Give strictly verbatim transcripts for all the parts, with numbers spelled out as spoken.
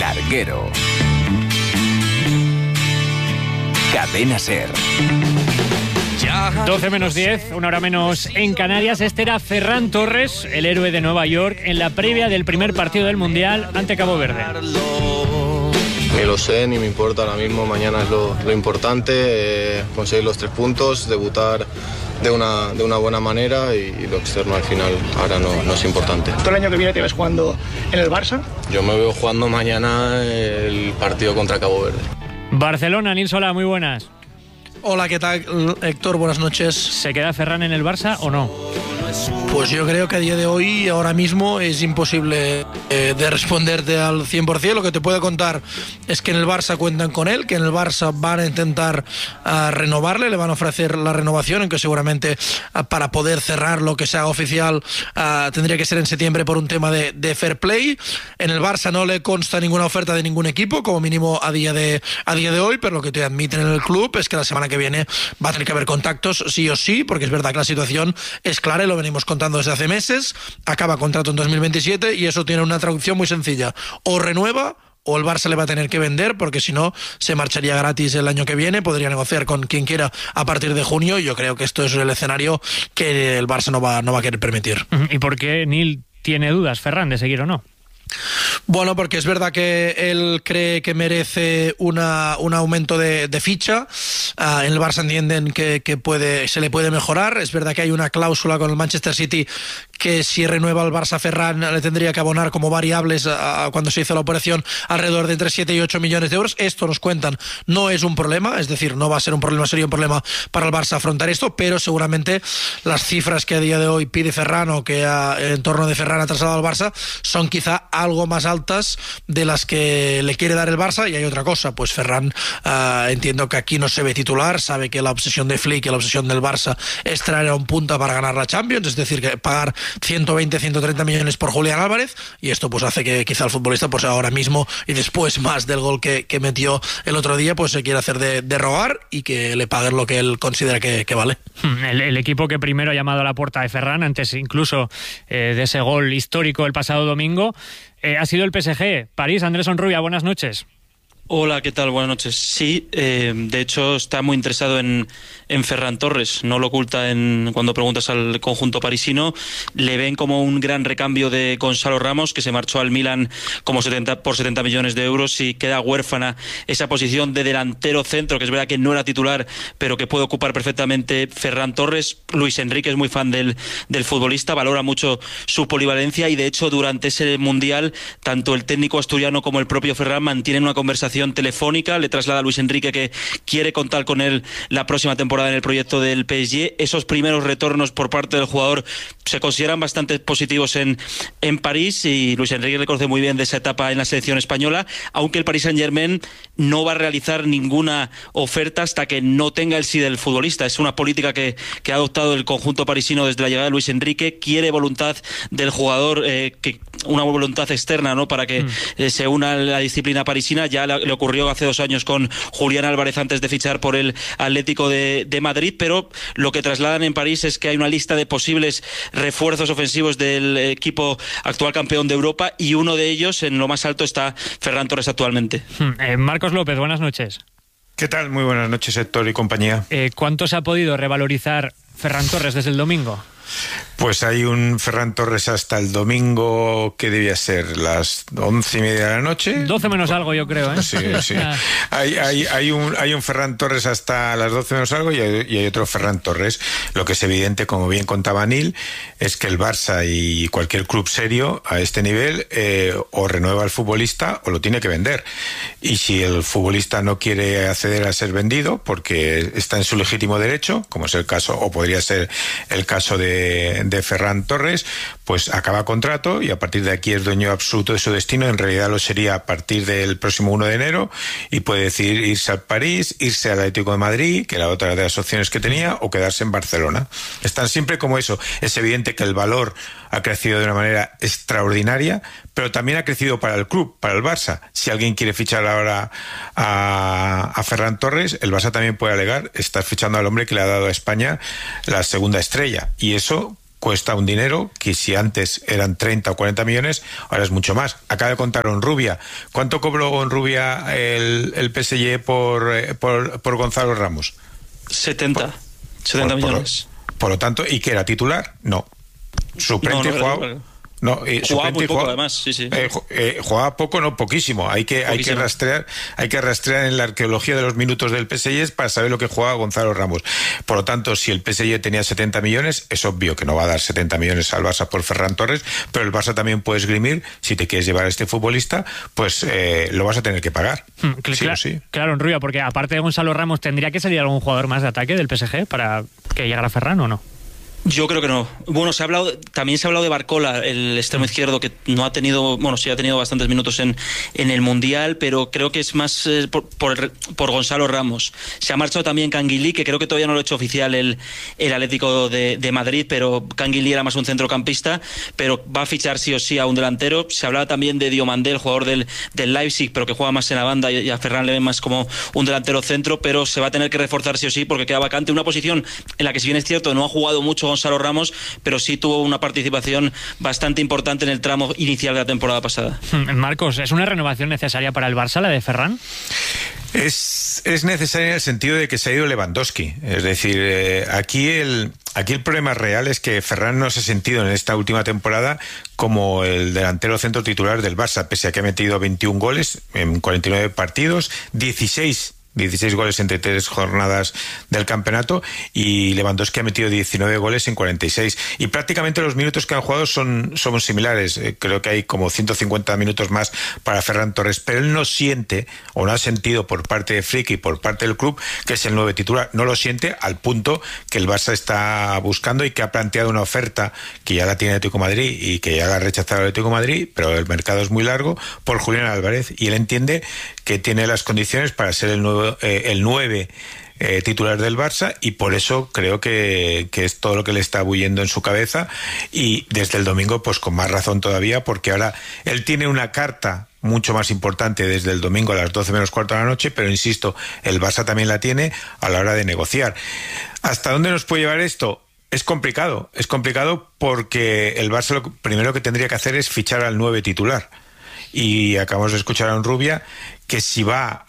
Larguero. Cadena SER. doce menos diez, una hora menos en Canarias. Este era Ferran Torres, el héroe de Nueva York, en la previa del primer partido del Mundial ante Cabo Verde. Ni lo sé, ni me importa ahora mismo. Mañana es lo, lo importante, eh, conseguir los tres puntos, debutar de una, de una buena manera y, y lo externo al final ahora no, no es importante. ¿Todo el año que viene te ves jugando en el Barça? Yo me veo jugando mañana el partido contra Cabo Verde. Barcelona, Nils, hola, muy buenas. Hola, ¿qué tal, Héctor? Buenas noches. ¿Se queda Ferran en el Barça o no? Pues yo creo que a día de hoy, ahora mismo, es imposible eh, de responderte al cien por ciento. Lo que te puedo contar es que en el Barça cuentan con él, que en el Barça van a intentar uh, renovarle, le van a ofrecer la renovación, aunque seguramente uh, para poder cerrar lo que sea oficial uh, tendría que ser en septiembre por un tema de, de fair play. En el Barça no le consta ninguna oferta de ningún equipo, como mínimo a día de, a día de hoy, pero lo que te admiten en el club es que la semana que viene va a tener que haber contactos sí o sí, porque es verdad que la situación es clara y lo venimos contando desde hace meses. Acaba contrato en dos mil veintisiete y eso tiene una traducción muy sencilla: o renueva o el Barça le va a tener que vender, porque si no se marcharía gratis el año que viene. Podría negociar con quien quiera a partir de junio y yo creo que esto es el escenario que el Barça no va, no va a querer permitir. ¿Y por qué Nil tiene dudas, Ferran, de seguir o no? Bueno, porque es verdad que él cree que merece una, un aumento de, de ficha. Uh, en el Barça entienden que, que puede, se le puede mejorar. Es verdad que hay una cláusula con el Manchester City que si renueva el Barça, Ferran le tendría que abonar como variables a, a cuando se hizo la operación alrededor de entre siete y ocho millones de euros. Esto nos cuentan, no es un problema, es decir, no va a ser un problema, sería un problema para el Barça afrontar esto, pero seguramente las cifras que a día de hoy pide Ferran o que a, el entorno de Ferran ha trasladado al Barça son quizá algo más altas de las que le quiere dar el Barça. Y hay otra cosa, pues Ferran uh, entiendo que aquí no se ve titular, sabe que la obsesión de Flick y la obsesión del Barça es traer a un punta para ganar la Champions, es decir, que pagar ciento veinte, ciento treinta millones por Julián Álvarez, y esto pues hace que quizá el futbolista pues ahora mismo y después más del gol que, que metió el otro día pues se quiere hacer de, de rogar y que le paguen lo que él considera que, que vale. El, el equipo que primero ha llamado a la puerta de Ferran, antes incluso eh, de ese gol histórico el pasado domingo, eh, ha sido el P S G. París, Andrés Onrubia, buenas noches. Hola, ¿qué tal? Buenas noches. Sí, eh, de hecho está muy interesado en, en Ferran Torres, no lo oculta en, cuando preguntas al conjunto parisino. Le ven como un gran recambio de Gonzalo Ramos, que se marchó al Milan como setenta, por setenta millones de euros y queda huérfana esa posición de delantero centro, que es verdad que no era titular, pero que puede ocupar perfectamente Ferran Torres. Luis Enrique es muy fan del, del futbolista, valora mucho su polivalencia y de hecho durante ese Mundial tanto el técnico asturiano como el propio Ferran mantienen una conversación telefónica. Le traslada a Luis Enrique que quiere contar con él la próxima temporada en el proyecto del P S G. Esos primeros retornos por parte del jugador se consideran bastante positivos en, en París y Luis Enrique le conoce muy bien de esa etapa en la selección española, aunque el Paris Saint-Germain no va a realizar ninguna oferta hasta que no tenga el sí del futbolista. Es una política que, que ha adoptado el conjunto parisino desde la llegada de Luis Enrique. Quiere voluntad del jugador, eh, que una voluntad externa, ¿no?, para que mm. eh, se una a la disciplina parisina. Ya le ocurrió hace dos años con Julián Álvarez antes de fichar por el Atlético de, de Madrid, pero lo que trasladan en París es que hay una lista de posibles refuerzos ofensivos del equipo actual campeón de Europa y uno de ellos, en lo más alto, está Ferran Torres actualmente. Eh, Marcos López, buenas noches. ¿Qué tal? Muy buenas noches, Héctor y compañía. Eh, ¿Cuánto se ha podido revalorizar Ferran Torres desde el domingo? Pues hay un Ferran Torres hasta el domingo que debía ser las once y media de la noche. Doce menos algo, yo creo, ¿eh? Sí, sí. hay, hay, hay, un, hay un Ferran Torres hasta las doce menos algo y hay, y hay otro Ferran Torres. Lo que es evidente, como bien contaba Nil, es que el Barça y cualquier club serio a este nivel eh, o renueva al futbolista o lo tiene que vender. Y si el futbolista no quiere acceder a ser vendido porque está en su legítimo derecho, como es el caso, o podría ser el caso de, de Ferran Torres, pues acaba contrato y a partir de aquí es dueño absoluto de su destino. En realidad lo sería a partir del próximo uno de enero y puede decidir irse al París, irse al Atlético de Madrid, que era otra de las opciones que tenía, o quedarse en Barcelona. Están siempre como eso. Es evidente que el valor ha crecido de una manera extraordinaria, pero también ha crecido para el club, para el Barça. Si alguien quiere fichar ahora a, a Ferran Torres, el Barça también puede alegar: estás fichando al hombre que le ha dado a España la segunda estrella. Y eso, cuesta un dinero que si antes eran treinta o cuarenta millones, ahora es mucho más. Acaba de contar Honrubia. ¿Cuánto cobró Honrubia el, el P S G por, por, por Gonzalo Ramos? setenta. Por, setenta por, millones. Por, por lo tanto, ¿y que era titular? No. Suplente no, no, jugaba... no, no. No, eh, jugaba muy poco, jugaba, además, sí, sí. Eh, eh, jugaba poco, no, poquísimo. Hay que, poquísimo. hay que rastrear, hay que rastrear en la arqueología de los minutos del P S G para saber lo que jugaba Gonzalo Ramos. Por lo tanto, si el P S G tenía setenta millones, es obvio que no va a dar setenta millones al Barça por Ferran Torres, pero el Barça también puede esgrimir, si te quieres llevar a este futbolista, pues eh, lo vas a tener que pagar. Hmm, sí claro, o sí. Claro, Enrubia, porque aparte de Gonzalo Ramos, ¿tendría que salir algún jugador más de ataque del P S G para que llegara Ferran o no? Yo creo que no. Bueno, se ha hablado, también se ha hablado de Barcola, el extremo izquierdo, que no ha tenido, bueno, sí ha tenido bastantes minutos en, en el Mundial, pero creo que es más eh, por, por, por Gonzalo Ramos. Se ha marchado también Canguilí, que creo que todavía no lo ha hecho oficial el, el Atlético de, de Madrid, pero Canguilí era más un centrocampista, pero va a fichar sí o sí a un delantero. Se hablaba también de Diomandé, el jugador del, del Leipzig, pero que juega más en la banda, y a Ferran le ven más como un delantero centro, pero se va a tener que reforzar sí o sí porque queda vacante una posición en la que, si bien es cierto, no ha jugado mucho Gonzalo Ramos, pero sí tuvo una participación bastante importante en el tramo inicial de la temporada pasada. Marcos, ¿es una renovación necesaria para el Barça la de Ferran? Es, es necesaria en el sentido de que se ha ido Lewandowski. Es decir, eh, aquí el aquí el problema real es que Ferran no se ha sentido en esta última temporada como el delantero centro titular del Barça, pese a que ha metido veintiún goles en cuarenta y nueve partidos, dieciséis goles entre tres jornadas del campeonato, y Lewandowski ha metido diecinueve goles en cuarenta y seis, y prácticamente los minutos que han jugado son, son similares. Eh, creo que hay como ciento cincuenta minutos más para Ferran Torres, pero él no siente, o no ha sentido por parte de Flick y por parte del club, que es el nueve titular. No lo siente al punto que el Barça está buscando y que ha planteado una oferta que ya la tiene el Atlético de Madrid y que ya la ha rechazado el Atlético de Madrid, pero el mercado es muy largo, por Julián Álvarez, y él entiende que tiene las condiciones para ser el nuevo Eh, el nueve eh, titular del Barça, y por eso creo que, que es todo lo que le está bulliendo en su cabeza, y desde el domingo pues con más razón todavía, porque ahora él tiene una carta mucho más importante desde el domingo a las doce menos cuarto de la noche, pero insisto, el Barça también la tiene a la hora de negociar. ¿Hasta dónde nos puede llevar esto? Es complicado, es complicado porque el Barça lo primero que tendría que hacer es fichar al nueve titular. Y acabamos de escuchar a Honrubia que si va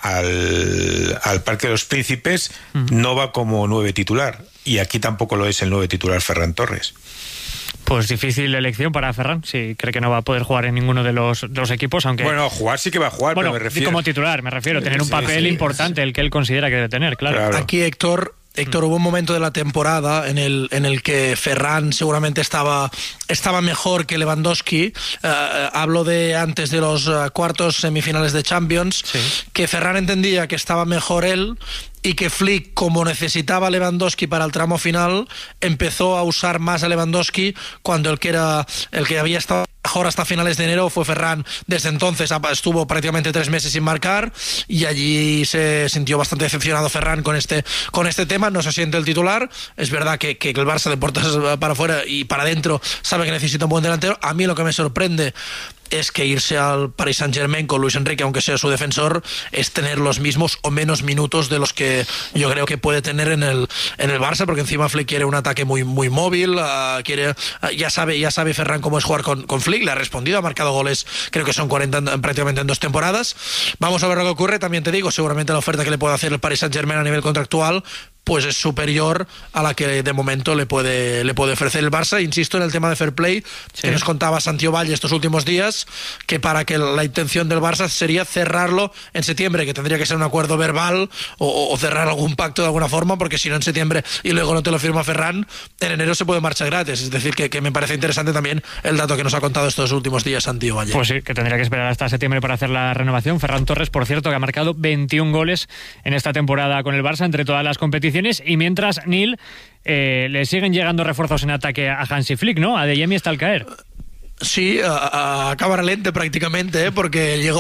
al, al Parque de los Príncipes uh-huh. no va como nueve titular, y aquí tampoco lo es el nueve titular Ferran Torres. Pues difícil elección para Ferran, si cree que no va a poder jugar en ninguno de los, de los equipos, aunque... Bueno, jugar sí que va a jugar, bueno, pero me refiero... como titular, me refiero, tener un sí, papel sí, importante, sí. el que él considera que debe tener, claro. claro. Aquí, Héctor... Héctor, hubo un momento de la temporada en el, en el que Ferran seguramente estaba, estaba mejor que Lewandowski. Uh, hablo de antes de los uh, cuartos semifinales de Champions, sí. que Ferran entendía que estaba mejor él, y que Flick, como necesitaba a Lewandowski para el tramo final, empezó a usar más a Lewandowski cuando el que era el que había estado mejor hasta finales de enero fue Ferran. Desde entonces estuvo prácticamente tres meses sin marcar, y allí se sintió bastante decepcionado Ferran con este, con este tema. No se siente el titular. Es verdad que, que el Barça de puertas para afuera y para adentro sabe que necesita un buen delantero. A mí lo que me sorprende es que irse al Paris Saint-Germain con Luis Enrique, aunque sea su defensor, es tener los mismos o menos minutos de los que yo creo que puede tener en el en el Barça, porque encima Flick quiere un ataque muy muy móvil, uh, quiere uh, ya sabe ya sabe Ferran cómo es jugar con, con Flick, le ha respondido, ha marcado goles, creo que son cuarenta en, prácticamente en dos temporadas. Vamos a ver lo que ocurre. También te digo, seguramente la oferta que le puede hacer el Paris Saint-Germain a nivel contractual pues es superior a la que de momento le puede le puede ofrecer el Barça. Insisto en el tema de fair play, sí. que nos contaba Santiago Valle estos últimos días, que para que la intención del Barça sería cerrarlo en septiembre, que tendría que ser un acuerdo verbal o, o cerrar algún pacto de alguna forma, porque si no en septiembre y luego no te lo firma Ferran, en enero se puede marchar gratis. Es decir, que, que me parece interesante también el dato que nos ha contado estos últimos días Santiago Valle. Pues sí, que tendría que esperar hasta septiembre para hacer la renovación. Ferran Torres, por cierto, que ha marcado veintiún goles en esta temporada con el Barça entre todas las competiciones. Y mientras, Neil, eh, le siguen llegando refuerzos en ataque a Hansi Flick, ¿no? A Adeyemi está al caer. Sí, a, a cámara lenta prácticamente, ¿eh? Porque llegó Adeyemi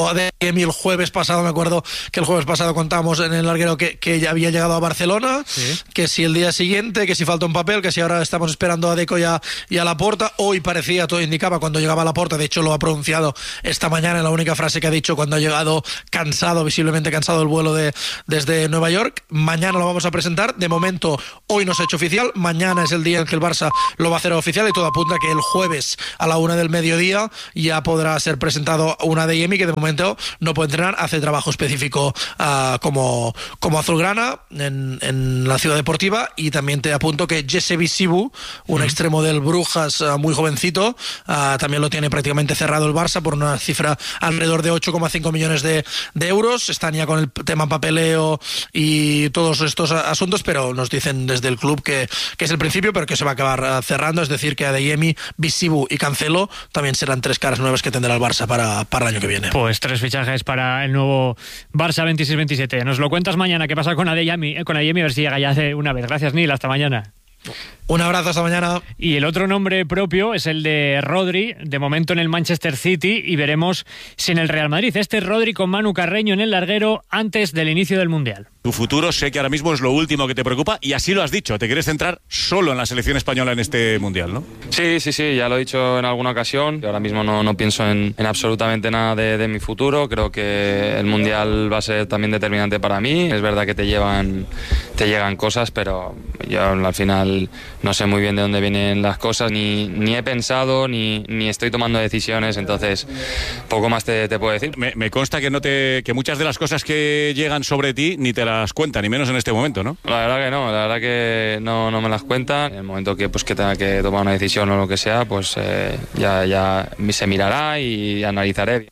Adeyemi el jueves pasado, me acuerdo que el jueves pasado contábamos en el larguero que, que ya había llegado a Barcelona, sí. que si el día siguiente, que si falta un papel, que si ahora estamos esperando a Deco y a, y a Laporta. Hoy parecía, todo indicaba, cuando llegaba a Laporta, de hecho lo ha pronunciado esta mañana, la única frase que ha dicho cuando ha llegado cansado, visiblemente cansado del vuelo de, desde Nueva York. Mañana lo vamos a presentar, de momento hoy no se ha hecho oficial, mañana es el día en que el Barça lo va a hacer oficial y todo apunta que el jueves a la una del mediodía ya podrá ser presentado una Adeyemi, que de momento no puede entrenar, hace trabajo específico uh, como, como azulgrana en, en la ciudad deportiva. Y también te apunto que Jesse Bizibu, un uh-huh. extremo del Brujas uh, muy jovencito, uh, también lo tiene prácticamente cerrado el Barça por una cifra alrededor de ocho coma cinco millones de, de euros. Están ya con el tema papeleo y todos estos asuntos, pero nos dicen desde el club que, que es el principio, pero que se va a acabar uh, cerrando, es decir, que Adeyemi, Bizibu y Cancelo también serán tres caras nuevas que tendrá el Barça para, para el año que viene. Pues tres fichajes para el nuevo Barça veintiséis veintisiete. Nos lo cuentas mañana qué pasa con Adeyemi, con Adeyemi, a ver si llega ya de una vez. Gracias, Neil, hasta mañana. Un abrazo, hasta mañana. Y el otro nombre propio es el de Rodri, de momento en el Manchester City, y veremos si en el Real Madrid. Este es Rodri con Manu Carreño en el larguero antes del inicio del Mundial. Tu futuro sé que ahora mismo es lo último que te preocupa, y así lo has dicho, te quieres centrar solo en la selección española en este Mundial, ¿no? Sí, sí, sí, ya lo he dicho en alguna ocasión. Ahora mismo no, no pienso en, en absolutamente nada de, de mi futuro. Creo que el Mundial va a ser también determinante para mí. Es verdad que te llevan, te llegan cosas, pero yo al final no sé muy bien de dónde vienen las cosas, ni, ni he pensado, ni, ni estoy tomando decisiones, entonces poco más te, te puedo decir. Me, me consta que, no te, que muchas de las cosas que llegan sobre ti ni te las cuentan, ni menos en este momento, ¿no? La verdad que no, la verdad que no, no me las cuentan. En el momento que, pues, que tenga que tomar una decisión o lo que sea, pues eh, ya, ya se mirará y analizaré.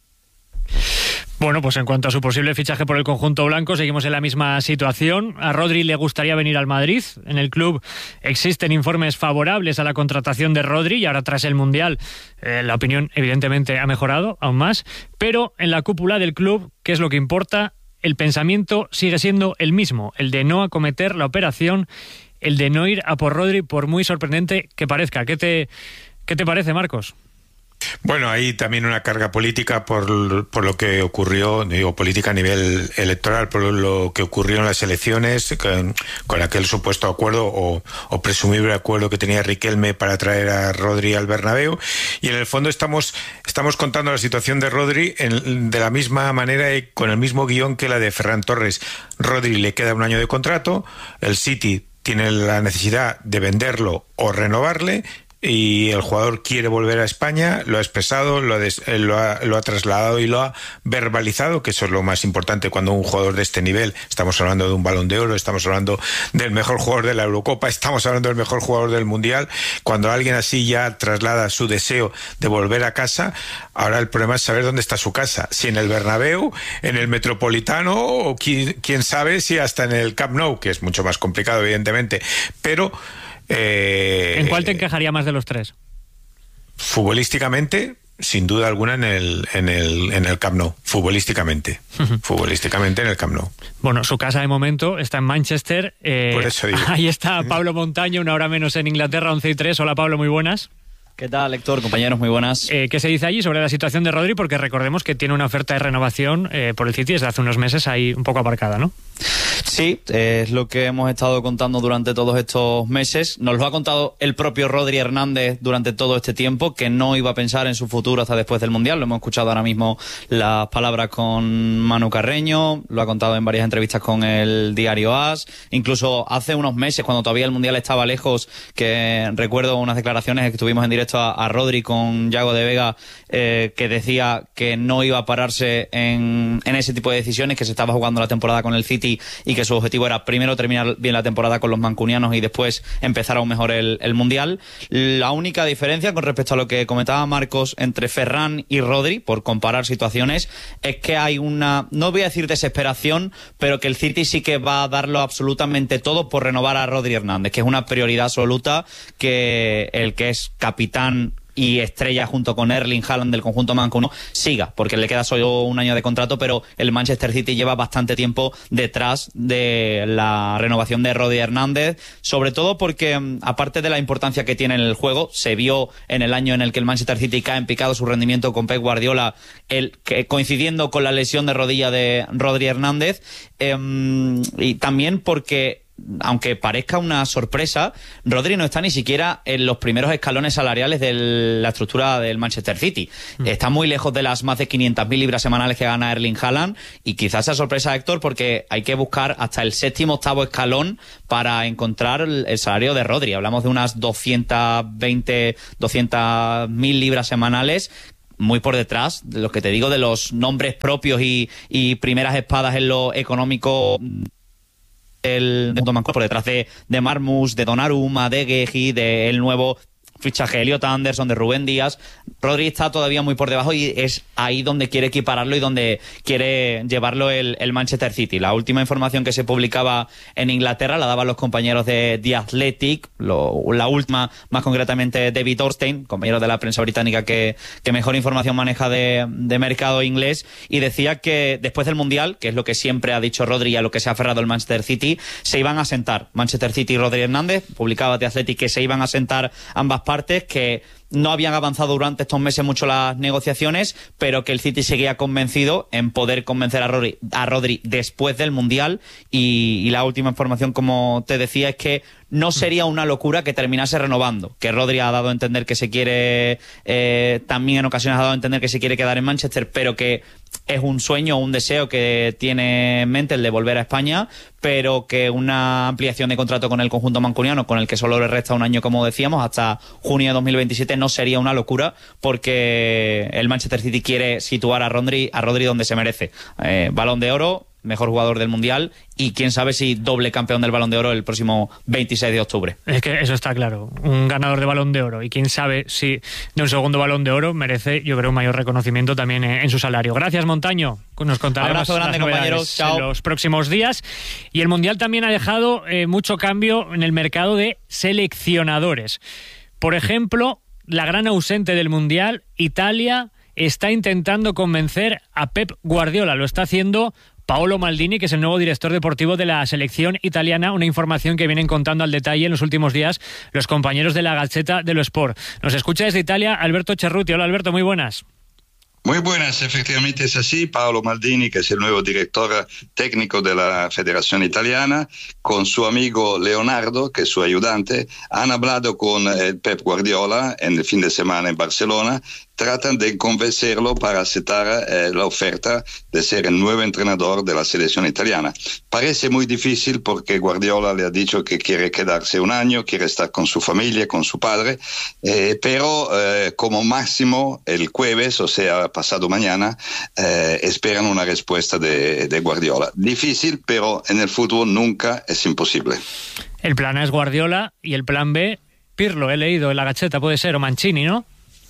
Bueno, pues en cuanto a su posible fichaje por el conjunto blanco, seguimos en la misma situación. A Rodri le gustaría venir al Madrid. En el club existen informes favorables a la contratación de Rodri y ahora tras el Mundial eh, la opinión evidentemente ha mejorado aún más. Pero en la cúpula del club, ¿qué es lo que importa? El pensamiento sigue siendo el mismo, el de no acometer la operación, el de no ir a por Rodri por muy sorprendente que parezca. ¿Qué te, qué te parece, Marcos? Bueno, hay también una carga política por, por lo que ocurrió, digo política a nivel electoral, por lo que ocurrió en las elecciones, con, con aquel supuesto acuerdo o, o presumible acuerdo que tenía Riquelme para traer a Rodri al Bernabéu. Y en el fondo estamos, estamos contando la situación de Rodri en, de la misma manera y con el mismo guión que la de Ferran Torres. Rodri le queda un año de contrato, el City tiene la necesidad de venderlo o renovarle, y el jugador quiere volver a España, lo ha expresado, lo ha, des, lo, ha, lo ha trasladado y lo ha verbalizado, que eso es lo más importante cuando un jugador de este nivel, estamos hablando de un Balón de Oro, estamos hablando del mejor jugador de la Eurocopa, estamos hablando del mejor jugador del Mundial, cuando alguien así ya traslada su deseo de volver a casa, ahora el problema es saber dónde está su casa, si en el Bernabéu, en el Metropolitano o quién, quién sabe si hasta en el Camp Nou, que es mucho más complicado evidentemente, pero Eh, ¿en cuál te encajaría más de los tres? Futbolísticamente, sin duda alguna en el en el en el Camp Nou, futbolísticamente, uh-huh. futbolísticamente en el Camp Nou. Bueno, su casa de momento está en Manchester. Eh, Por eso digo. Ahí está Pablo Montaño, una hora menos en Inglaterra, once y tres. Hola Pablo, muy buenas. ¿Qué tal, Héctor? Compañeros, muy buenas. Eh, ¿Qué se dice allí sobre la situación de Rodri? Porque recordemos que tiene una oferta de renovación eh, por el City desde hace unos meses ahí un poco aparcada, ¿no? Sí, es lo que hemos estado contando durante todos estos meses. Nos lo ha contado el propio Rodri Hernández durante todo este tiempo, que no iba a pensar en su futuro hasta después del Mundial. Lo hemos escuchado ahora mismo las palabras con Manu Carreño, lo ha contado en varias entrevistas con el diario AS. Incluso hace unos meses, cuando todavía el Mundial estaba lejos, que recuerdo unas declaraciones que estuvimos en directo a, a Rodri con Yago de Vega, eh, que decía que no iba a pararse en, en ese tipo de decisiones, que se estaba jugando la temporada con el City y que su objetivo era primero terminar bien la temporada con los mancunianos y después empezar aún mejor el, el Mundial. La única diferencia con respecto a lo que comentaba Marcos entre Ferran y Rodri, por comparar situaciones, es que hay una, no voy a decir desesperación, pero que el City sí que va a darlo absolutamente todo por renovar a Rodri Hernández, que es una prioridad absoluta, que el que es capitán y estrella junto con Erling Haaland del conjunto mancomunio, siga, porque le queda solo un año de contrato, pero el Manchester City lleva bastante tiempo detrás de la renovación de Rodri Hernández, sobre todo porque, aparte de la importancia que tiene en el juego, se vio en el año en el que el Manchester City cae en picado su rendimiento con Pep Guardiola, el, que, coincidiendo con la lesión de rodilla de Rodri Hernández, eh, y también porque, aunque parezca una sorpresa, Rodri no está ni siquiera en los primeros escalones salariales de la estructura del Manchester City. Mm. Está muy lejos de las más de quinientas mil libras semanales que gana Erling Haaland, y quizás sea sorpresa, Héctor, porque hay que buscar hasta el séptimo, octavo escalón para encontrar el salario de Rodri. Hablamos de unas doscientas veinte, doscientas mil libras semanales, muy por detrás de lo que te digo, de los nombres propios y, y primeras espadas en lo económico el por detrás de, de Marmus, de Donnarumma, de Guehi, de el nuevo fichaje Elliot Anderson, de Rubén Díaz. Rodri está todavía muy por debajo y es ahí donde quiere equipararlo y donde quiere llevarlo el, el Manchester City. La última información que se publicaba en Inglaterra la daban los compañeros de The Athletic, lo, la última más concretamente David Ornstein, compañero de la prensa británica que, que mejor información maneja de, de mercado inglés, y decía que después del Mundial, que es lo que siempre ha dicho Rodri y a lo que se ha aferrado el Manchester City, se iban a sentar Manchester City y Rodri Hernández. Publicaba The Athletic que se iban a sentar ambas partes, que no habían avanzado durante estos meses mucho las negociaciones, pero que el City seguía convencido en poder convencer a Rodri, a Rodri después del Mundial, y, y la última información, como te decía, es que no sería una locura que terminase renovando, que Rodri ha dado a entender que se quiere, eh, también en ocasiones ha dado a entender que se quiere quedar en Manchester, pero que es un sueño o un deseo que tiene en mente el de volver a España, pero que una ampliación de contrato con el conjunto mancuniano, con el que solo le resta un año, como decíamos, hasta junio de dos mil veintisiete, no sería una locura, porque el Manchester City quiere situar a Rodri, a Rodri donde se merece. Eh, Balón de Oro, mejor jugador del Mundial, y quién sabe si doble campeón del Balón de Oro el próximo veintiséis de octubre. Es que eso está claro, un ganador de Balón de Oro, y quién sabe si de un segundo Balón de Oro merece, yo creo, un mayor reconocimiento también en, en su salario. Gracias, Montaño, nos contaremos grande, las novedades en los próximos días. Y el Mundial también ha dejado eh, mucho cambio en el mercado de seleccionadores. Por ejemplo, la gran ausente del Mundial, Italia, está intentando convencer a Pep Guardiola. Lo está haciendo Paolo Maldini, que es el nuevo director deportivo de la selección italiana, una información que vienen contando al detalle en los últimos días los compañeros de la Gazzetta dello Sport. Nos escucha desde Italia Alberto Cerruti. Hola, Alberto, muy buenas. Muy buenas, efectivamente es así. Paolo Maldini, que es el nuevo director técnico de la Federación Italiana, con su amigo Leonardo, que es su ayudante, han hablado con el Pep Guardiola en el fin de semana en Barcelona. Tratan de convencerlo para aceptar eh, la oferta de ser el nuevo entrenador de la selección italiana. Parece muy difícil porque Guardiola le ha dicho que quiere quedarse un año, quiere estar con su familia, con su padre, eh, pero eh, como máximo el jueves, o sea, pasado mañana, eh, esperan una respuesta de, de Guardiola. Difícil, pero en el fútbol nunca es imposible. El plan A es Guardiola y el plan B, Pirlo, he leído en la Gazzetta, puede ser, o Mancini, ¿no?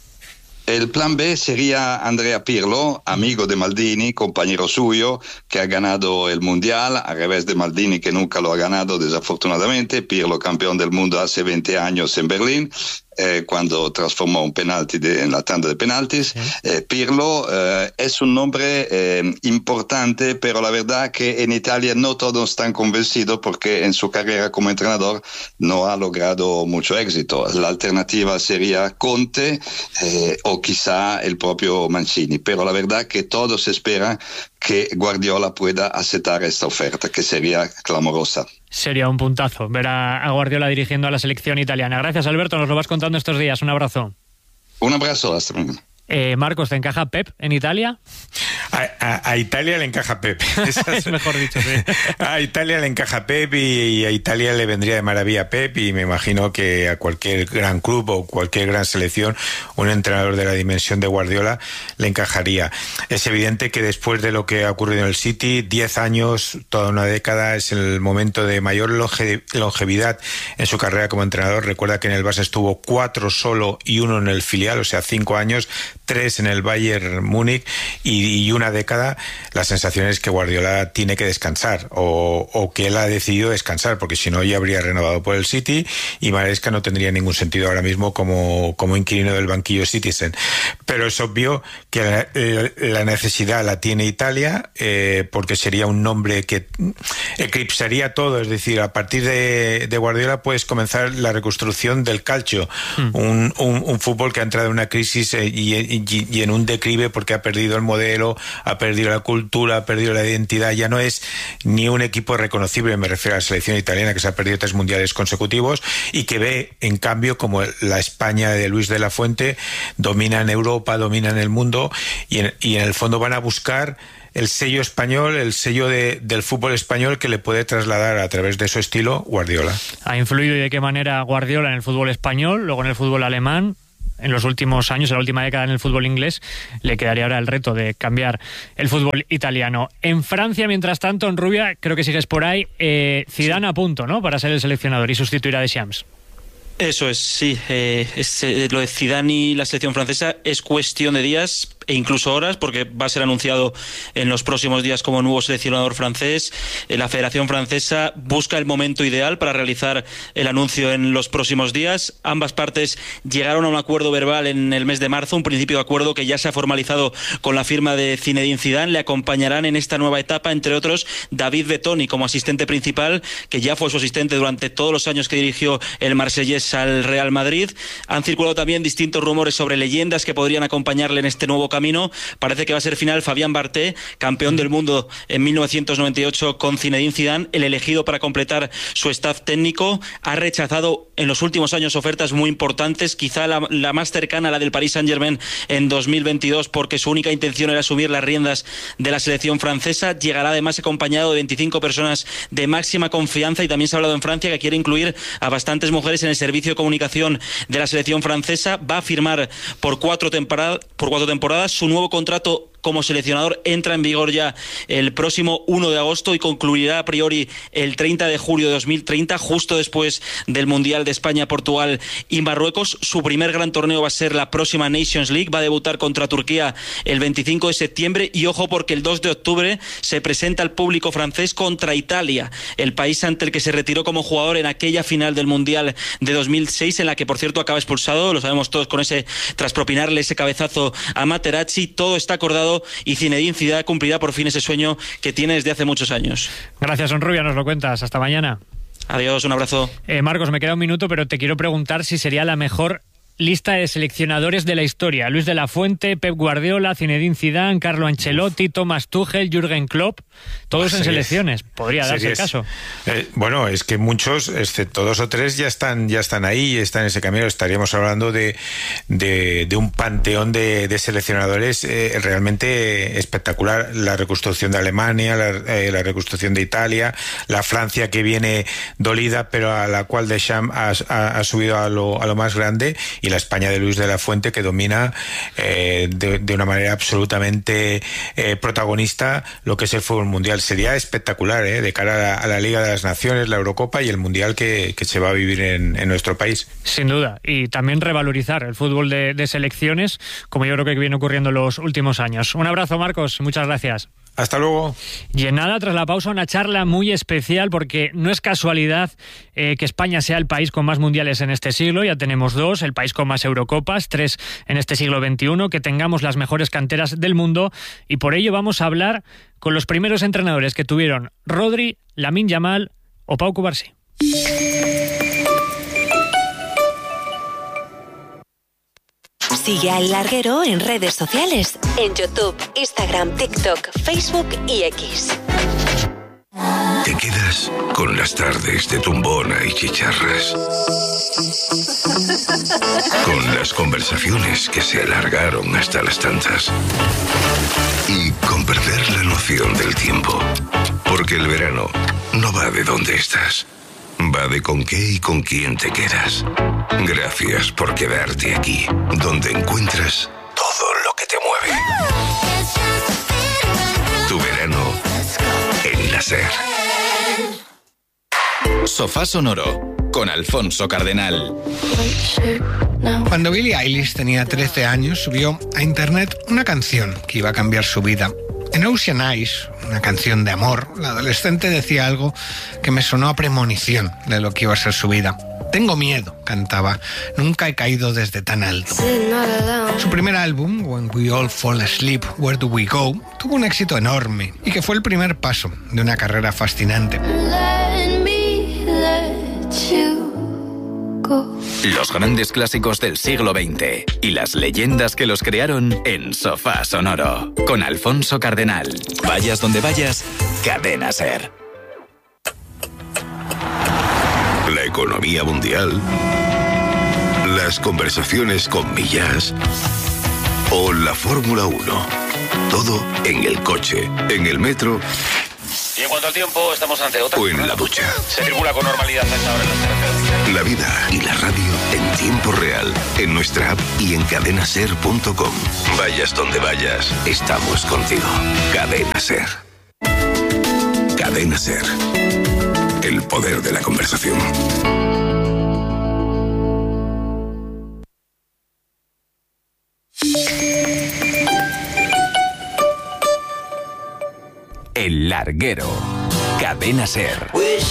El plan B sería Andrea Pirlo, amigo de Maldini, compañero suyo, que ha ganado el Mundial, al revés de Maldini, que nunca lo ha ganado, desafortunadamente. Pirlo, campeón del mundo hace veinte años en Berlín. Eh, cuando transformó un penalti de, en la tanda de penaltis. Sí. Eh, Pirlo eh, es un nombre eh, importante, pero la verdad que en Italia no todos están convencidos porque en su carrera como entrenador no ha logrado mucho éxito. La alternativa sería Conte eh, o quizá el propio Mancini, pero la verdad que todos esperan que Guardiola pueda aceptar esta oferta, que sería clamorosa. Sería un puntazo ver a Guardiola dirigiendo a la selección italiana. Gracias, Alberto, nos lo vas contando estos días. Un abrazo. Un abrazo, hasta luego. Eh, Marcos, ¿te encaja Pep en Italia? A, a, a Italia le encaja Pep. Es mejor dicho, sí. A Italia le encaja Pep y, y a Italia le vendría de maravilla Pep, y me imagino que a cualquier gran club o cualquier gran selección un entrenador de la dimensión de Guardiola le encajaría. Es evidente que después de lo que ha ocurrido en el City, diez años, toda una década, es el momento de mayor longe, longevidad en su carrera como entrenador. Recuerda que en el Barça estuvo cuatro solo y uno en el filial, o sea, cinco años. tres en el Bayern Múnich y, y una década, la sensación es que Guardiola tiene que descansar o, o que él ha decidido descansar, porque si no ya habría renovado por el City y Maresca no tendría ningún sentido ahora mismo como, como inquilino del banquillo Citizen. Pero es obvio que la, la necesidad la tiene Italia, eh, porque sería un nombre que eclipsaría todo, es decir, a partir de, de Guardiola puedes comenzar la reconstrucción del calcio, mm. un, un, un fútbol que ha entrado en una crisis y, y, y en un declive porque ha perdido el modelo, ha perdido la cultura, ha perdido la identidad, ya no es ni un equipo reconocible, me refiero a la selección italiana que se ha perdido tres mundiales consecutivos y que ve en cambio como la España de Luis de la Fuente domina en Europa, domina en el mundo y en, y en el fondo van a buscar el sello español, el sello de, del fútbol español que le puede trasladar a través de su estilo Guardiola. ¿Ha influido y de qué manera Guardiola en el fútbol español, luego en el fútbol alemán? En los últimos años, en la última década en el fútbol inglés, le quedaría ahora el reto de cambiar el fútbol italiano. En Francia, mientras tanto, en Rubia, creo que sigues por ahí, eh, Zidane a punto, ¿no?, para ser el seleccionador y sustituir a Deschamps. Eso es, sí. Eh, es, eh, lo de Zidane y la selección francesa es cuestión de días e incluso horas, porque va a ser anunciado en los próximos días como nuevo seleccionador francés. Eh, la Federación Francesa busca el momento ideal para realizar el anuncio en los próximos días. Ambas partes llegaron a un acuerdo verbal en el mes de marzo, un principio de acuerdo que ya se ha formalizado con la firma de Zinedine Zidane. Le acompañarán en esta nueva etapa, entre otros, David Bettoni como asistente principal, que ya fue su asistente durante todos los años que dirigió el marsellés al Real Madrid. Han circulado también distintos rumores sobre leyendas que podrían acompañarle en este nuevo camino. Parece que va a ser final Fabien Barthez, campeón del mundo en mil novecientos noventa y ocho con Zinedine Zidane, el elegido para completar su staff técnico. Ha rechazado en los últimos años ofertas muy importantes, quizá la, la más cercana a la del Paris Saint-Germain en dos mil veintidós, porque su única intención era asumir las riendas de la selección francesa. Llegará además acompañado de veinticinco personas de máxima confianza y también se ha hablado en Francia que quiere incluir a bastantes mujeres en el servicio de comunicación de la selección francesa. Va a firmar por cuatro temporadas, por cuatro temporadas. Su nuevo contrato como seleccionador entra en vigor ya el próximo uno de agosto y concluirá a priori el treinta de julio de dos mil treinta, justo después del Mundial de España, Portugal y Marruecos. Su primer gran torneo va a ser la próxima Nations League, va a debutar contra Turquía el veinticinco de septiembre y ojo porque el dos de octubre se presenta al público francés contra Italia, el país ante el que se retiró como jugador en aquella final del Mundial de dos mil seis, en la que por cierto acaba expulsado, lo sabemos todos, con ese tras propinarle ese cabezazo a Materazzi. Todo está acordado y Zinedine Zidane cumplirá por fin ese sueño que tiene desde hace muchos años. Gracias, Onrubia, nos lo cuentas. Hasta mañana. Adiós, un abrazo. Eh, Marcos, me queda un minuto, pero te quiero preguntar si sería la mejor lista de seleccionadores de la historia. Luis de la Fuente, Pep Guardiola, Zinedine Zidane, Carlo Ancelotti, Thomas Tuchel, Jürgen Klopp, todos pues en selecciones. Podría darse el caso. Eh, bueno, es que muchos, excepto dos o tres, ya están ya están ahí, están en ese camino. Estaríamos hablando de, de, de un panteón de, de seleccionadores eh, realmente espectacular. La reconstrucción de Alemania, la, eh, la reconstrucción de Italia, la Francia que viene dolida, pero a la cual Deschamps ha, ha, ha subido a lo, a lo más grande, y la España de Luis de la Fuente que domina eh, de, de una manera absolutamente eh, protagonista lo que es el fútbol mundial. Sería espectacular eh, de cara a la, a la Liga de las Naciones, la Eurocopa y el Mundial que, que se va a vivir en, en nuestro país. Sin duda, y también revalorizar el fútbol de, de selecciones, como yo creo que viene ocurriendo en los últimos años. Un abrazo, Marcos, muchas gracias. Hasta luego. Y en nada, tras la pausa, una charla muy especial, porque no es casualidad eh, que España sea el país con más mundiales en este siglo. Ya tenemos dos, el país con más Eurocopas, tres en este siglo veintiuno, que tengamos las mejores canteras del mundo, y por ello vamos a hablar con los primeros entrenadores que tuvieron Rodri, Lamine Yamal o Pau Cubarsí. Sigue a El Larguero en redes sociales, en YouTube, Instagram, TikTok, Facebook y X. Te quedas con las tardes de tumbona y chicharras, con las conversaciones que se alargaron hasta las tantas y con perder la noción del tiempo, porque el verano no va de dónde estás, va de con qué y con quién te quedas. Gracias por quedarte aquí, donde encuentras todo lo que te mueve. Tu verano en la SER. Sofá Sonoro con Alfonso Cardenal. Cuando Billie Eilish tenía trece años, subió a internet una canción que iba a cambiar su vida. En Ocean Eyes, una canción de amor, la adolescente decía algo que me sonó a premonición de lo que iba a ser su vida. Tengo miedo, cantaba. Nunca he caído desde tan alto. Su primer álbum, When We All Fall Asleep, Where Do We Go, tuvo un éxito enorme y que fue el primer paso de una carrera fascinante. Los grandes clásicos del siglo veinte y las leyendas que los crearon en Sofá Sonoro. Con Alfonso Cardenal. Vayas donde vayas, Cadena SER. La economía mundial, las conversaciones con Millás o la Fórmula uno. Todo en el coche, en el metro. Y en cuanto al tiempo, estamos ante otra. O en la ducha. Se circula con normalidad a esta hora en las carreteras. La vida y la radio en tiempo real, en nuestra app y en cadena ser punto com. Vayas donde vayas, estamos contigo. Cadena SER. Cadena SER. El poder de la conversación. El Larguero. Cadena SER.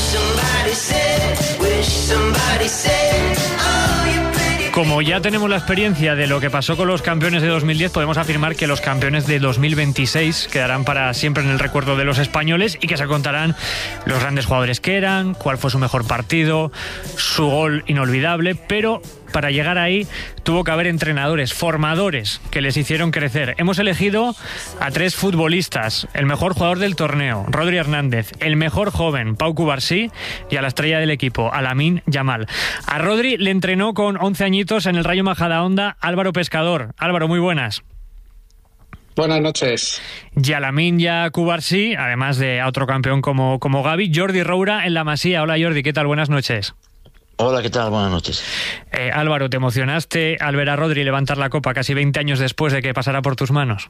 Como ya tenemos la experiencia de lo que pasó con los campeones de dos mil diez, podemos afirmar que los campeones de dos mil veintiséis quedarán para siempre en el recuerdo de los españoles y que se contarán los grandes jugadores que eran, cuál fue su mejor partido, su gol inolvidable, pero para llegar ahí tuvo que haber entrenadores, formadores que les hicieron crecer. Hemos elegido a tres futbolistas: el mejor jugador del torneo, Rodri Hernández; el mejor joven, Pau Cubarsí; y a la estrella del equipo, a Lamine Yamal. A Rodri le entrenó con once añitos en el Rayo Majadahonda Álvaro Pescador. Álvaro, muy buenas. Buenas noches. Y a Lamine y a Cubarsí, además de a otro campeón como, como Gavi, Jordi Roura en la Masía. Hola Jordi, ¿qué tal? Buenas noches. Hola, ¿qué tal? Buenas noches. Eh, Álvaro, ¿te emocionaste al ver a Rodri levantar la copa casi veinte años después de que pasara por tus manos?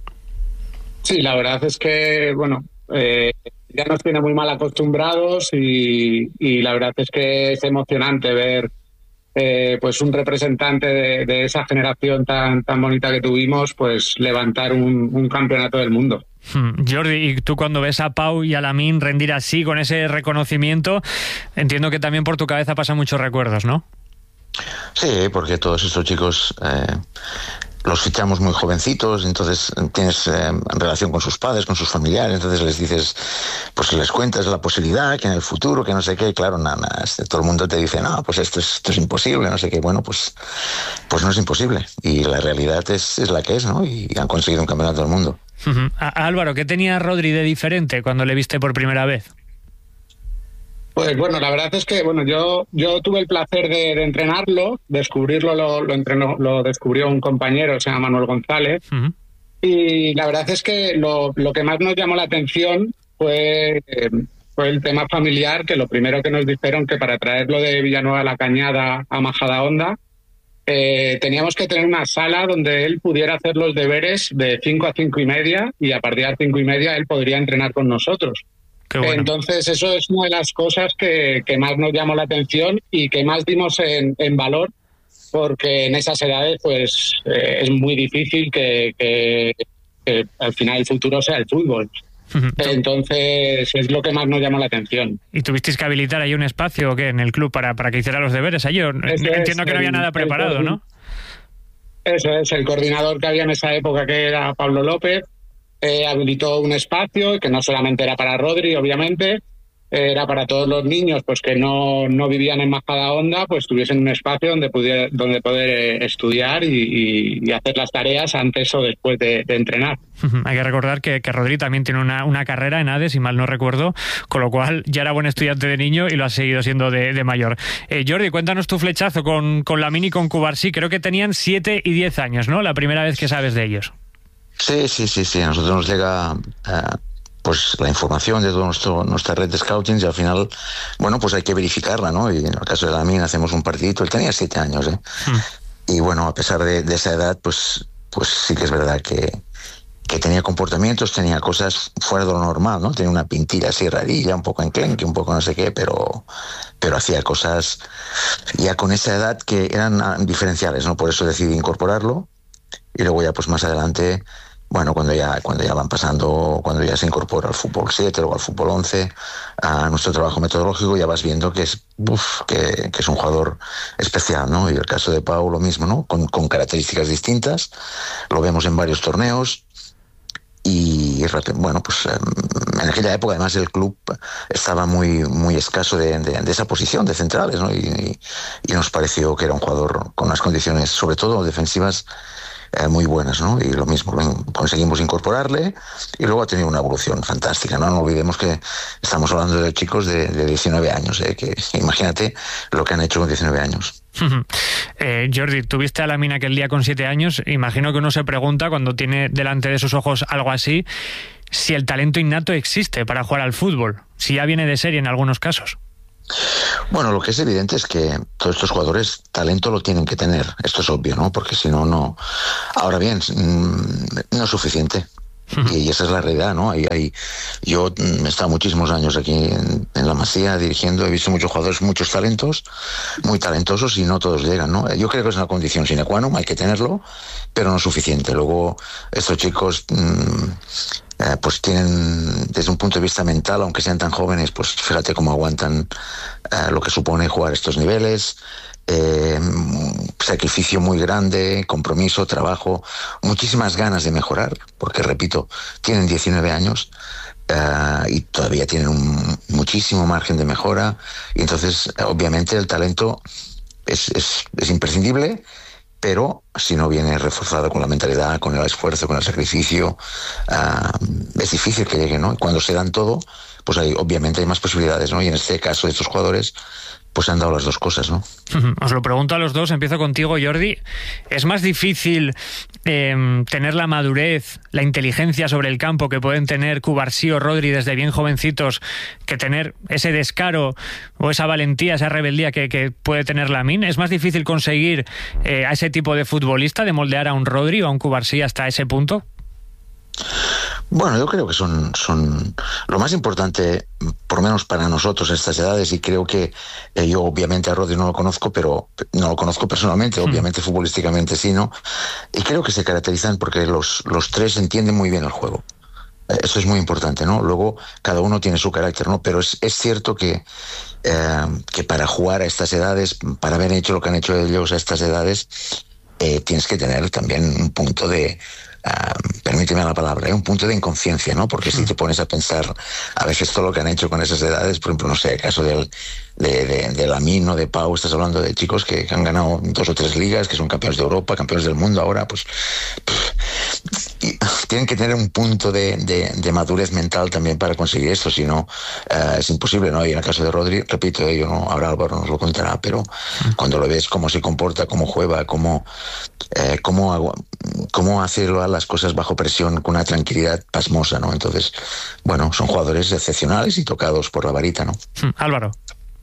Sí, la verdad es que, bueno, eh, ya nos tiene muy mal acostumbrados y, y la verdad es que es emocionante ver eh, pues un representante de, de esa generación tan, tan bonita que tuvimos, pues levantar un, un campeonato del mundo. Hmm. Jordi, y tú cuando ves a Pau y a Lamine rendir así, con ese reconocimiento, entiendo que también por tu cabeza pasan muchos recuerdos, ¿no? Sí, porque todos estos chicos eh, los fichamos muy jovencitos, entonces tienes eh, relación con sus padres, con sus familiares, entonces les dices, pues les cuentas la posibilidad, que en el futuro, que no sé qué, claro, nada, nada, todo el mundo te dice, no, pues esto es, esto es imposible, no sé qué, bueno, pues, pues no es imposible, y la realidad es, es la que es, ¿no? Y han conseguido un campeonato del mundo. Uh-huh. A- Álvaro, ¿qué tenía Rodri de diferente cuando le viste por primera vez? Pues bueno, la verdad es que bueno, yo yo tuve el placer de, de entrenarlo, descubrirlo lo, lo entrenó, lo descubrió un compañero, se llama Manuel González, uh-huh. Y la verdad es que lo, lo que más nos llamó la atención fue, eh, fue el tema familiar, que lo primero que nos dijeron que para traerlo de Villanueva de la Cañada a Majadahonda, Eh, teníamos que tener una sala donde él pudiera hacer los deberes de cinco a cinco y media y a partir de las cinco y media él podría entrenar con nosotros. Bueno. Entonces eso es una de las cosas que, que más nos llamó la atención y que más dimos en, en valor, porque en esas edades pues eh, es muy difícil que, que, que al final el futuro sea el fútbol. Entonces es lo que más nos llamó la atención. ¿Y tuvisteis que habilitar ahí un espacio o qué en el club para, para que hiciera los deberes allí? Entiendo que no había nada preparado, ¿no? Eso es, el coordinador que había en esa época, que era Pablo López, eh, habilitó un espacio que no solamente era para Rodri, obviamente, era para todos los niños pues que no, no vivían en Majadahonda, pues tuviesen un espacio donde, pudiera, donde poder eh, estudiar y, y, y hacer las tareas antes o después de, de entrenar. Hay que recordar que, que Rodri también tiene una, una carrera en A D E, si mal no recuerdo, con lo cual ya era buen estudiante de niño y lo ha seguido siendo de, de mayor. Eh, Jordi, cuéntanos tu flechazo con, con Lamine y con Cubarsí. Creo que tenían siete y diez años, ¿no? La primera vez que sabes de ellos. Sí, sí, sí, sí. A nosotros nos llega Uh... pues la información de toda nuestra red de scouting y al final, bueno, pues hay que verificarla, ¿no? Y en el caso de Lamine hacemos un partidito, él tenía siete años, ¿eh? Mm. Y bueno, a pesar de, de esa edad, pues, pues sí que es verdad que, que tenía comportamientos, tenía cosas fuera de lo normal, ¿no? Tenía una pintilla así rarilla, un poco enclenque, un poco no sé qué, pero, pero hacía cosas ya con esa edad que eran diferenciales, ¿no? Por eso decidí incorporarlo. Y luego ya pues más adelante, bueno, cuando ya cuando ya van pasando, cuando ya se incorpora al fútbol siete o al fútbol once, a nuestro trabajo metodológico, ya vas viendo que es uf, que, que es un jugador especial, ¿no? Y el caso de Pau lo mismo, ¿no? Con, con características distintas, lo vemos en varios torneos. Y bueno, pues en aquella época además el club estaba muy muy escaso de, de, de esa posición de centrales, ¿no? Y, y nos pareció que era un jugador con unas condiciones, sobre todo defensivas, eh, muy buenas, ¿no? Y lo mismo, conseguimos incorporarle y luego ha tenido una evolución fantástica, ¿no? No olvidemos que estamos hablando de chicos de, de diecinueve años, ¿eh? Que imagínate lo que han hecho con diecinueve años. eh, Jordi, tuviste a Lamine aquel día con siete años. Imagino que uno se pregunta cuando tiene delante de sus ojos algo así, si el talento innato existe para jugar al fútbol, si ya viene de serie en algunos casos. Bueno, lo que es evidente es que todos estos jugadores talento lo tienen que tener, esto es obvio, ¿no? Porque si no, no... Ahora bien, no es suficiente. Y esa es la realidad, ¿no? Hay, hay, yo he estado muchísimos años aquí en, en la Masía dirigiendo, he visto muchos jugadores, muchos talentos, muy talentosos y no todos llegan, ¿no? Yo creo que es una condición sine qua non, hay que tenerlo, pero no es suficiente. Luego estos chicos mmm, eh, pues tienen, desde un punto de vista mental, aunque sean tan jóvenes, pues fíjate cómo aguantan eh, lo que supone jugar estos niveles. Eh, sacrificio muy grande, compromiso, trabajo, muchísimas ganas de mejorar, porque repito, tienen diecinueve años uh, y todavía tienen un, muchísimo margen de mejora, y entonces obviamente el talento es, es, es imprescindible, pero si no viene reforzado con la mentalidad, con el esfuerzo, con el sacrificio, uh, es difícil que llegue, ¿no? Y cuando se dan todo, pues hay, obviamente hay más posibilidades, ¿no? Y en este caso de estos jugadores, pues han dado las dos cosas, ¿no? Os lo pregunto a los dos, empiezo contigo, Jordi. ¿Es más difícil eh, tener la madurez, la inteligencia sobre el campo que pueden tener Cubarsí o Rodri desde bien jovencitos, que tener ese descaro o esa valentía, esa rebeldía que, que puede tener Lamine? ¿Es más difícil conseguir eh, a ese tipo de futbolista, de moldear a un Rodri o a un Cubarsí hasta ese punto? Bueno, yo creo que son, son lo más importante, por lo menos para nosotros a estas edades, y creo que eh, yo obviamente a Rodri no lo conozco, pero no lo conozco personalmente, obviamente futbolísticamente sí, ¿no? Y creo que se caracterizan porque los, los tres entienden muy bien el juego. Eso es muy importante, ¿no? Luego cada uno tiene su carácter, ¿no? Pero es, es cierto que, eh, que para jugar a estas edades, para haber hecho lo que han hecho ellos a estas edades, eh, tienes que tener también un punto de... Uh, permíteme la palabra, ¿eh? un punto de inconsciencia, ¿no? Porque si te pones a pensar a veces todo lo que han hecho con esas edades, por ejemplo, no sé, el caso del, de, de, de Lamine o de Pau, estás hablando de chicos que han ganado dos o tres ligas, que son campeones de Europa, campeones del mundo ahora, pues pff, y tienen que tener un punto de, de, de madurez mental también para conseguir esto, si no uh, es imposible, ¿no? Y en el caso de Rodri, repito, yo no, ahora Álvaro nos lo contará, pero cuando lo ves cómo se comporta, cómo juega, cómo, eh, cómo, cómo hace las cosas bajo presión con una tranquilidad pasmosa, ¿no? Entonces, bueno, son jugadores excepcionales y tocados por la varita, ¿no? Álvaro.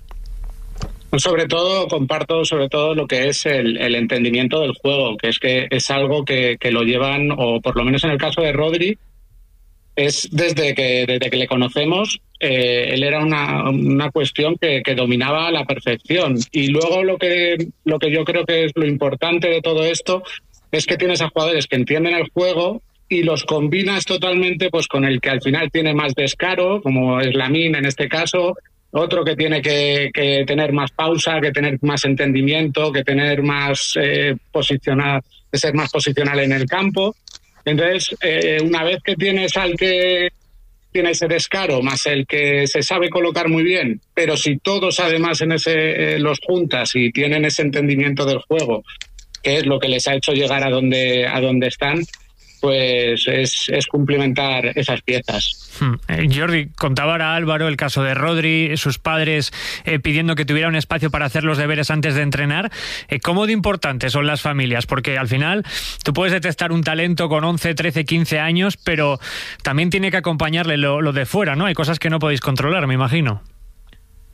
Sobre todo, comparto sobre todo lo que es el, el entendimiento del juego, que es que es algo que, que lo llevan, o por lo menos en el caso de Rodri, es desde que desde que le conocemos, eh, él era una, una cuestión que, que dominaba a la perfección. Y luego lo que, lo que yo creo que es lo importante de todo esto es que tienes a jugadores que entienden el juego y los combinas totalmente pues con el que al final tiene más descaro, como es Lamine en este caso, otro que tiene que, que tener más pausa, que tener más entendimiento, que tener más eh, posicional, que ser más posicional en el campo. Entonces, eh, una vez que tienes al que tiene ese descaro, más el que se sabe colocar muy bien, pero si todos además en ese eh, los juntas y tienen ese entendimiento del juego, que es lo que les ha hecho llegar a donde a donde están, pues es, es cumplimentar esas piezas. Hmm. Eh, Jordi, contaba ahora Álvaro el caso de Rodri, sus padres eh, pidiendo que tuviera un espacio para hacer los deberes antes de entrenar. Eh, ¿Cómo de importantes son las familias? Porque al final tú puedes detectar un talento con once, trece, quince años, pero también tiene que acompañarle lo, lo de fuera, ¿no? Hay cosas que no podéis controlar, me imagino.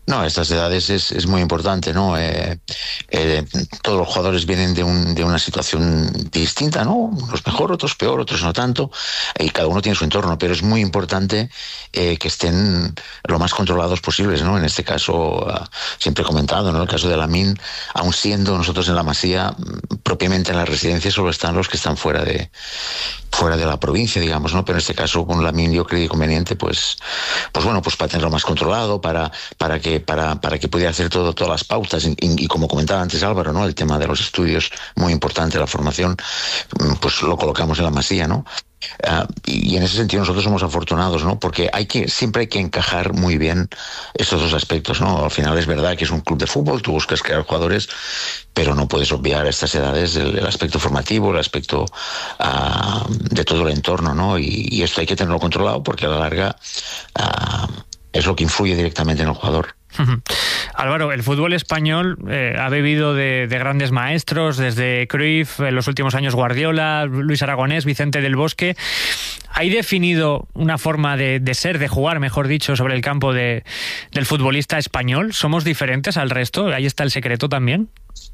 No, a estas edades es, es muy importante, ¿no? Eh, eh, todos los jugadores vienen de, un, de una situación distinta, ¿no? Unos mejor, otros peor, otros no tanto, y cada uno tiene su entorno, pero es muy importante eh, que estén lo más controlados posibles, ¿no? En este caso, uh, siempre he comentado, ¿no? El caso de Lamine, aun siendo nosotros en la Masía, propiamente en la residencia, solo están los que están fuera de fuera de la provincia, digamos, ¿no? Pero en este caso con Lamine yo creí conveniente, pues, pues bueno, pues para tenerlo más controlado, para, para que, para, para que pudiera hacer todo, todas las pautas, y, y como comentaba antes Álvaro, ¿no? El tema de los estudios, muy importante, la formación, pues lo colocamos en la Masía, ¿no? Uh, y en ese sentido nosotros somos afortunados, ¿no? Porque hay que, siempre hay que encajar muy bien estos dos aspectos, ¿no? Al final es verdad que es un club de fútbol, tú buscas crear jugadores, pero no puedes obviar a estas edades el, el aspecto formativo, el aspecto uh, de todo el entorno, ¿no? Y, y esto hay que tenerlo controlado porque a la larga uh, es lo que influye directamente en el jugador. Álvaro, el fútbol español eh, ha bebido de, de grandes maestros, desde Cruyff, en los últimos años Guardiola, Luis Aragonés, Vicente del Bosque. ¿Hay definido una forma de, de ser, de jugar, mejor dicho, sobre el campo de, del futbolista español? ¿Somos diferentes al resto? ¿Ahí está el secreto también?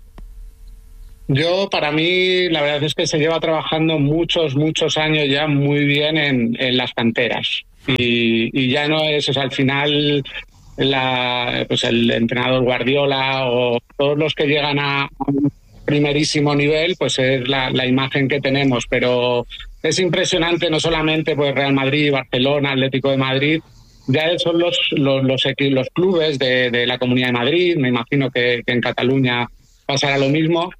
Yo, para mí, la verdad es que se lleva trabajando muchos, muchos años ya muy bien en, en las canteras. Y, y ya no es, o sea, al final... La, pues el entrenador Guardiola o todos los que llegan a un primerísimo nivel, pues es la, la imagen que tenemos, pero es impresionante no solamente pues Real Madrid, Barcelona, Atlético de Madrid, ya son los los, los, los clubes de, de la Comunidad de Madrid, me imagino que, que en Cataluña pasará lo mismo.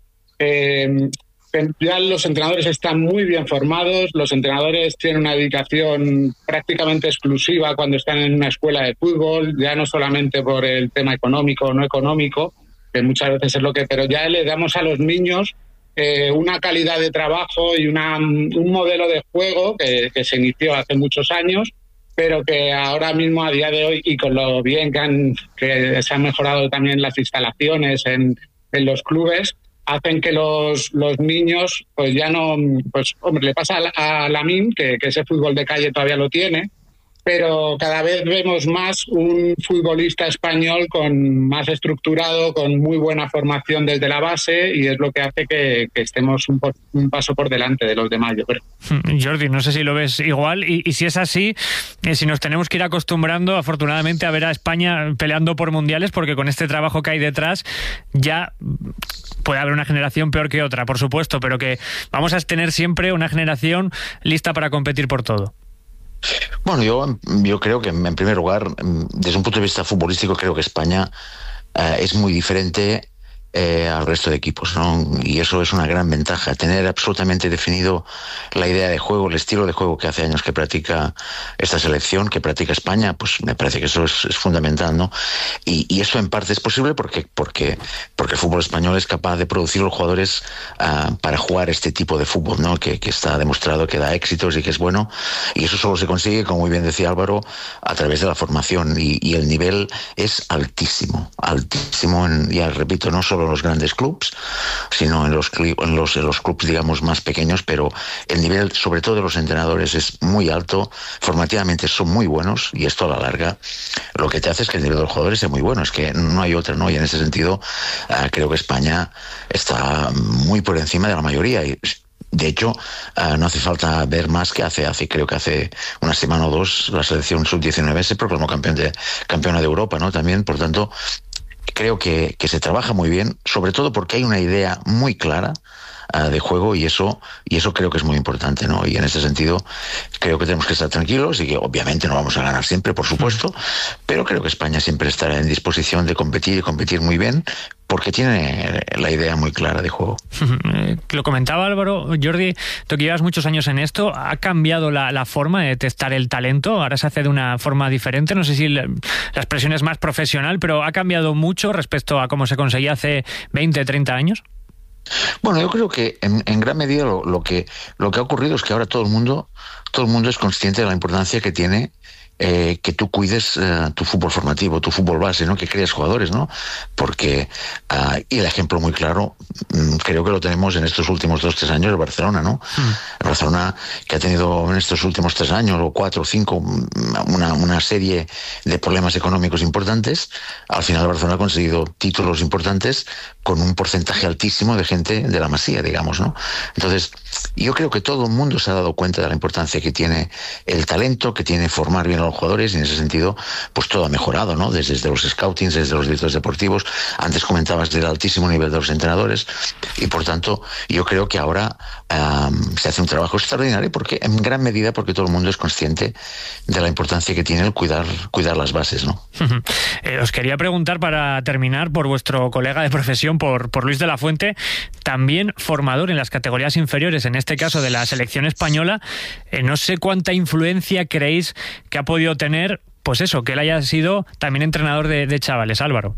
Eh, Ya los entrenadores están muy bien formados, los entrenadores tienen una dedicación prácticamente exclusiva cuando están en una escuela de fútbol, ya no solamente por el tema económico o no económico, que muchas veces es lo que, pero ya le damos a los niños eh, una calidad de trabajo y una, un modelo de juego que, que se inició hace muchos años, pero que ahora mismo a día de hoy, y con lo bien que, han, que se han mejorado también las instalaciones en, en los clubes, hacen que los, los niños, pues ya no, pues hombre, le pasa a, a Lamine, que, que ese fútbol de calle todavía lo tiene, pero cada vez vemos más un futbolista español con más estructurado, con muy buena formación desde la base, y es lo que hace que, que estemos un, un paso por delante de los demás, yo creo. Jordi, no sé si lo ves igual, y, y si es así, eh, si nos tenemos que ir acostumbrando, afortunadamente, a ver a España peleando por mundiales, porque con este trabajo que hay detrás ya puede haber una generación peor que otra, por supuesto, pero que vamos a tener siempre una generación lista para competir por todo. Bueno, yo, yo creo que, en primer lugar, desde un punto de vista futbolístico, creo que España eh, es muy diferente eh, al resto de equipos, ¿no? Y eso es una gran ventaja, tener absolutamente definido la idea de juego, el estilo de juego que hace años que practica esta selección, que practica España, pues me parece que eso es, es fundamental, ¿no? Y, y eso en parte es posible porque, porque, porque el fútbol español es capaz de producir los jugadores uh, para jugar este tipo de fútbol, ¿no? Que, que está demostrado que da éxitos y que es bueno, y eso solo se consigue, como muy bien decía Álvaro, a través de la formación, y, y el nivel es altísimo, altísimo, en, ya repito, no solo en los grandes clubs, sino en los, en los, en los clubs, digamos, más pequeños, pero el nivel, sobre todo de los entrenadores, es muy alto, formativamente son muy buenos, y esto a la larga lo que te hace es que el nivel de los jugadores sea muy bueno, es que no hay otra, ¿no? Y en ese sentido uh, creo que España está muy por encima de la mayoría, y de hecho, uh, no hace falta ver más que hace, hace, creo que hace una semana o dos, la selección sub diecinueve se proclamó campeón de, campeona de Europa, ¿no? También, por tanto, creo que, que se trabaja muy bien, sobre todo porque hay una idea muy clara uh, de juego, y eso y eso creo que es muy importante, ¿no? Y en ese sentido creo que tenemos que estar tranquilos, y que obviamente no vamos a ganar siempre, por supuesto, pero creo que España siempre estará en disposición de competir y competir muy bien, porque tiene la idea muy clara de juego. Lo comentaba Álvaro. Jordi, tú que llevas muchos años en esto, ¿ha cambiado la, la forma de testar el talento? Ahora se hace de una forma diferente, no sé si la, la expresión es más profesional, pero ¿ha cambiado mucho respecto a cómo se conseguía hace veinte, treinta años? Bueno, yo creo que en, en gran medida lo, lo que lo que ha ocurrido es que ahora todo el mundo todo el mundo es consciente de la importancia que tiene eh, que tú cuides eh, tu fútbol formativo, tu fútbol base, ¿no? Que crees jugadores, ¿no? Porque, uh, y el ejemplo muy claro, mm, creo que lo tenemos en estos últimos dos, tres años, el Barcelona, ¿no? Mm. El Barcelona, que ha tenido en estos últimos tres años, o cuatro o cinco, una, una serie de problemas económicos importantes, al final el Barcelona ha conseguido títulos importantes con un porcentaje altísimo de gente de la Masía, digamos, ¿no? Entonces, yo creo que todo el mundo se ha dado cuenta de la importancia que tiene el talento, que tiene formar bien a los jugadores, y en ese sentido, pues todo ha mejorado, ¿no? Desde, desde los scoutings, desde los directores deportivos, antes comentabas del altísimo nivel de los entrenadores, y por tanto, yo creo que ahora um, se hace un trabajo extraordinario, porque en gran medida porque todo el mundo es consciente de la importancia que tiene el cuidar, cuidar las bases, ¿no? eh, os quería preguntar, para terminar, por vuestro colega de profesión, por, por Luis de la Fuente, también formador en las categorías inferiores, en este caso de la selección española. Eh, no sé cuánta influencia creéis que ha podido tener, pues eso, que él haya sido también entrenador de, de chavales, Álvaro.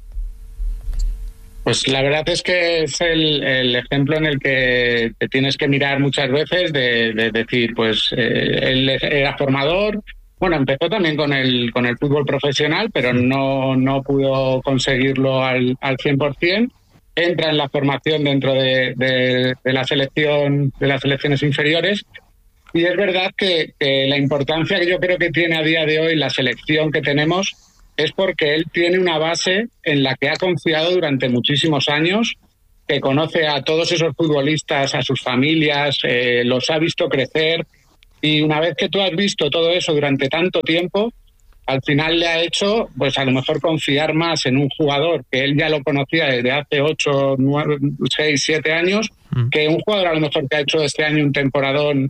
Pues la verdad es que es el, el ejemplo en el que te tienes que mirar muchas veces, de, de decir, pues eh, él era formador. Bueno, empezó también con el con el fútbol profesional, pero no, no pudo conseguirlo al, al cien por ciento. Entra en la formación dentro de, de, de la selección, de las selecciones inferiores. Y es verdad que, que la importancia que yo creo que tiene a día de hoy la selección que tenemos es porque él tiene una base en la que ha confiado durante muchísimos años, que conoce a todos esos futbolistas, a sus familias, eh, los ha visto crecer. Y una vez que tú has visto todo eso durante tanto tiempo, al final le ha hecho, pues a lo mejor confiar más en un jugador que él ya lo conocía desde hace ocho, nueve, seis, siete años, mm. que un jugador a lo mejor que ha hecho este año un temporadón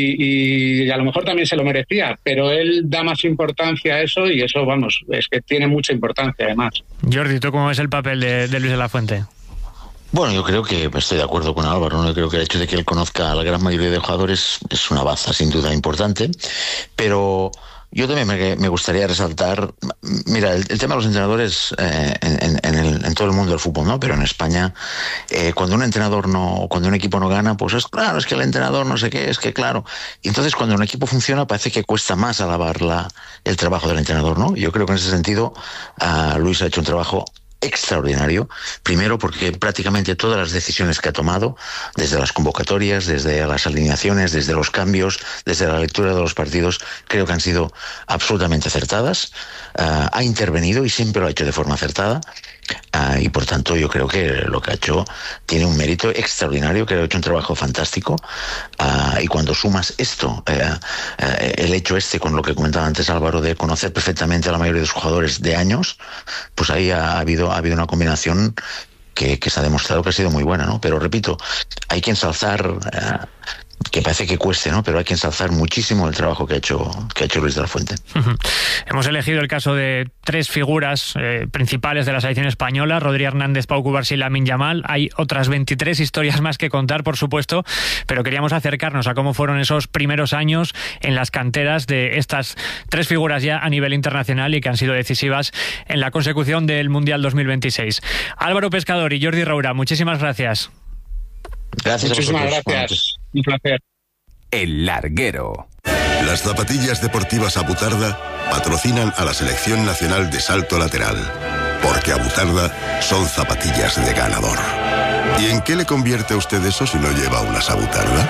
y, y a lo mejor también se lo merecía, pero él da más importancia a eso, y eso, vamos, es que tiene mucha importancia además. Jordi, ¿tú cómo ves el papel de, de Luis de la Fuente? Bueno, yo creo que estoy de acuerdo con Álvaro, ¿no? Yo creo que el hecho de que él conozca a la gran mayoría de jugadores es una baza sin duda importante, pero yo también me, me gustaría resaltar, mira, el, el tema de los entrenadores eh, en, en, el, en todo el mundo del fútbol, ¿no? Pero en España, eh, cuando un entrenador no, cuando un equipo no gana, pues es claro, es que el entrenador no sé qué, es que claro. Y entonces cuando un equipo funciona parece que cuesta más alabar la, el trabajo del entrenador, ¿no? Yo creo que en ese sentido uh, Luis ha hecho un trabajo extraordinario, primero porque prácticamente todas las decisiones que ha tomado, desde las convocatorias, desde las alineaciones, desde los cambios, desde la lectura de los partidos, creo que han sido absolutamente acertadas. Uh, ha intervenido y siempre lo ha hecho de forma acertada. Uh, y por tanto yo creo que lo que ha hecho tiene un mérito extraordinario, que ha hecho un trabajo fantástico, uh, y cuando sumas esto, uh, uh, el hecho este con lo que comentaba antes Álvaro, de conocer perfectamente a la mayoría de los jugadores de años, pues ahí ha habido, ha habido una combinación que, que se ha demostrado que ha sido muy buena, ¿no? Pero repito, hay que ensalzar, uh, que parece que cueste, ¿no? Pero hay que ensalzar muchísimo el trabajo que ha hecho, que ha hecho Luis de la Fuente. Uh-huh. Hemos elegido el caso de tres figuras eh, principales de la selección española: Rodri Hernández, Pau Cubarsí y Lamine Yamal. Hay otras veintitrés historias más que contar, por supuesto, pero queríamos acercarnos a cómo fueron esos primeros años en las canteras de estas tres figuras ya a nivel internacional y que han sido decisivas en la consecución del Mundial dos mil veintiséis. Álvaro Pescador y Jordi Roura, muchísimas gracias. Gracias. Muchísimas gracias. Un placer. El Larguero. Las zapatillas deportivas Abutarda patrocinan a la Selección Nacional de Salto Lateral, porque Abutarda son zapatillas de ganador. ¿Y en qué le convierte a usted eso si no lleva unas Abutarda?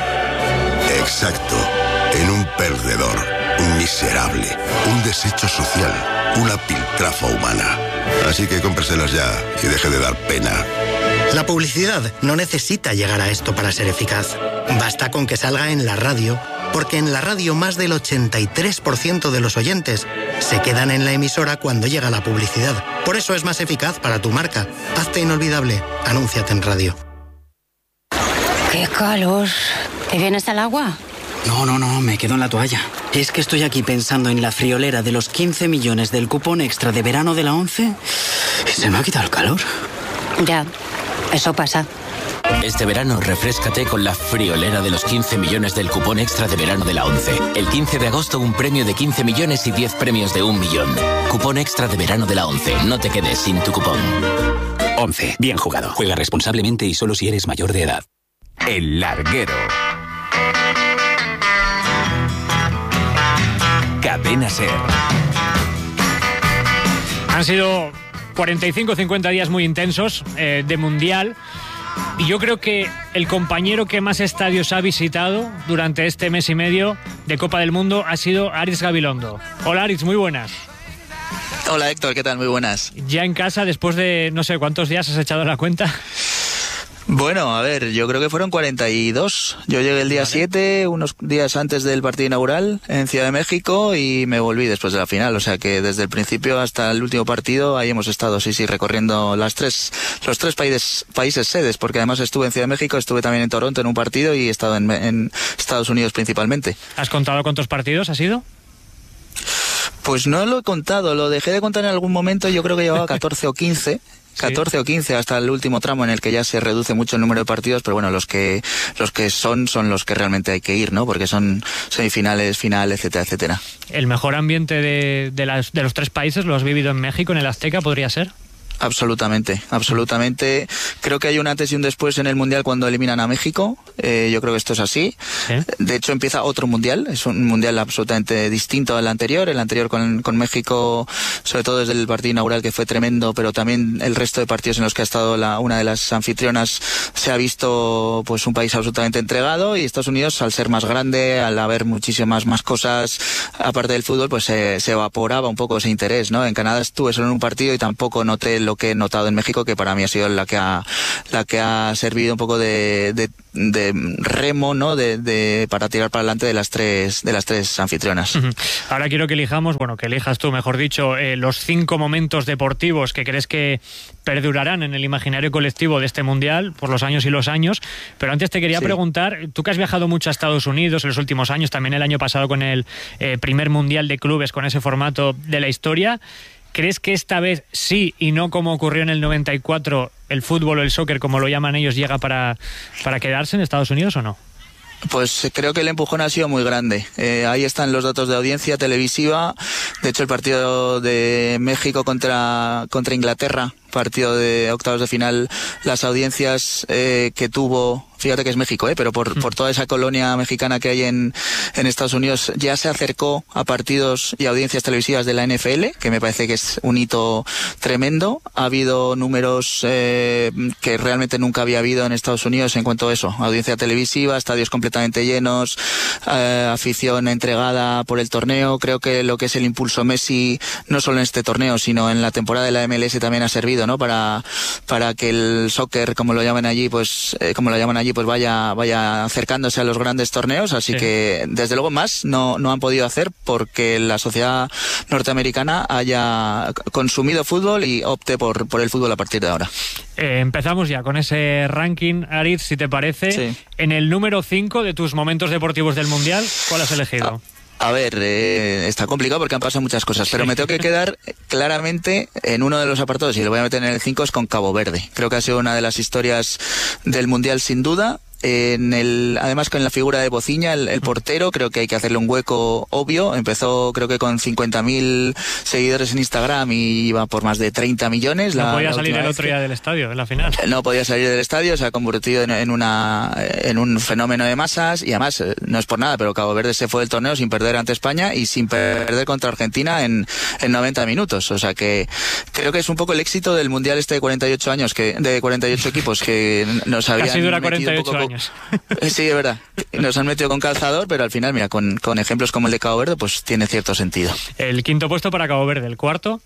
Exacto, en un perdedor, un miserable, un desecho social, una piltrafa humana. Así que cómpreselas ya y deje de dar pena. La publicidad no necesita llegar a esto para ser eficaz. Basta con que salga en la radio, porque en la radio más del ochenta y tres por ciento de los oyentes se quedan en la emisora cuando llega la publicidad. Por eso es más eficaz para tu marca. Hazte inolvidable. Anúnciate en radio. ¡Qué calor! ¿Te vienes al agua? No, no, no, me quedo en la toalla. Es que estoy aquí pensando en la friolera de los quince millones del cupón extra de verano de la ONCE y se me ha quitado el calor. Ya, eso pasa. Este verano refréscate con la friolera de los quince millones del cupón extra de verano de la ONCE. El quince de agosto un premio de quince millones y diez premios de un millón. Cupón extra de verano de la ONCE. No te quedes sin tu cupón. ONCE. Bien jugado. Juega responsablemente y solo si eres mayor de edad. El Larguero. Cadena SER. Han sido cuarenta y cinco a cincuenta días muy intensos eh, de Mundial. Y yo creo que el compañero que más estadios ha visitado durante este mes y medio de Copa del Mundo ha sido Aritz Gabilondo. Hola Aritz, muy buenas. Hola Héctor, ¿qué tal? Muy buenas. Ya en casa, después de no sé cuántos días has echado la cuenta. Bueno, a ver, yo creo que fueron cuarenta y dos. Yo llegué el día vale. siete, unos días antes del partido inaugural en Ciudad de México, y me volví después de la final. O sea que desde el principio hasta el último partido ahí hemos estado, sí, sí, recorriendo las tres, los tres países, países sedes, porque además estuve en Ciudad de México, estuve también en Toronto en un partido y he estado en, en Estados Unidos principalmente. ¿Has contado cuántos partidos has ido? Pues no lo he contado, lo dejé de contar en algún momento, yo creo que llevaba catorce o quince. catorce o quince hasta el último tramo en el que ya se reduce mucho el número de partidos, pero bueno, los que los que son son los que realmente hay que ir, ¿no? Porque son semifinales, finales, etcétera, etcétera. ¿El mejor ambiente de, de, las, de los tres países lo has vivido en México, en el Azteca, podría ser? Absolutamente, absolutamente. Creo que hay un antes y un después en el Mundial cuando eliminan a México. Eh, yo creo que esto es así. ¿Sí? De hecho, empieza otro Mundial. Es un Mundial absolutamente distinto al anterior. El anterior con, con México, sobre todo desde el partido inaugural, que fue tremendo, pero también el resto de partidos en los que ha estado la, una de las anfitrionas, se ha visto pues un país absolutamente entregado, y Estados Unidos, al ser más grande, al haber muchísimas más cosas, aparte del fútbol, pues eh, se evaporaba un poco ese interés, ¿no? En Canadá estuve solo en un partido y tampoco noté lo que he notado en México, que para mí ha sido la que ha la que ha servido un poco de, de, de remo, ¿no? De, de para tirar para adelante de las tres de las tres anfitrionas. Uh-huh. Ahora quiero que elijamos, bueno, que elijas tú, mejor dicho, eh, los cinco momentos deportivos que crees que perdurarán en el imaginario colectivo de este Mundial por los años y los años. Pero antes te quería sí. preguntar, tú que has viajado mucho a Estados Unidos en los últimos años, también el año pasado con el eh, primer Mundial de clubes con ese formato de la historia, ¿crees que esta vez sí, y no como ocurrió en el noventa y cuatro, el fútbol o el soccer, como lo llaman ellos, llega para, para quedarse en Estados Unidos o no? Pues creo que el empujón ha sido muy grande. Eh, ahí están los datos de audiencia televisiva. De hecho, el partido de México contra, contra Inglaterra, partido de octavos de final, las audiencias eh, que tuvo, fíjate que es México, eh, pero por, por toda esa colonia mexicana que hay en, en Estados Unidos, ya se acercó a partidos y audiencias televisivas de la N F L, que me parece que es un hito tremendo. Ha habido números eh, que realmente nunca había habido en Estados Unidos en cuanto a eso, audiencia televisiva, estadios completamente llenos, eh, afición entregada por el torneo. Creo que lo que es el impulso Messi, no solo en este torneo, sino en la temporada de la M L S también ha servido, ¿no? Para, para que el soccer, como lo llaman allí, pues, eh, como lo llaman allí, pues vaya, vaya acercándose a los grandes torneos. Así sí. que, desde luego, más no, no han podido hacer porque la sociedad norteamericana haya consumido fútbol y opte por, por el fútbol a partir de ahora. Eh, empezamos ya con ese ranking, Aritz, si te parece. Sí. En el número cinco de tus momentos deportivos del Mundial, ¿cuál has elegido? Ah. A ver, eh, está complicado porque han pasado muchas cosas, pero me tengo que quedar claramente en uno de los apartados, y lo voy a meter en el cinco, es con Cabo Verde. Creo que ha sido una de las historias del Mundial sin duda. En el, además con la figura de Bociña, el, el portero, creo que hay que hacerle un hueco obvio. Empezó creo que con cincuenta mil seguidores en Instagram y iba por más de treinta millones. No la, podía la salir el otro que... día del estadio, en la final. No podía salir del estadio, se ha convertido en, en, una, en un fenómeno de masas, y además, no es por nada, pero Cabo Verde se fue del torneo sin perder ante España y sin perder contra Argentina en, en noventa minutos. O sea que creo que es un poco el éxito del Mundial este de cuarenta y ocho años, que de cuarenta y ocho equipos que nos habían Casi dura metido cuarenta y ocho un poco años. Sí, es verdad. Nos han metido con calzador, pero al final, mira, con, con ejemplos como el de Cabo Verde, pues tiene cierto sentido. El quinto puesto para Cabo Verde, ¿el cuarto?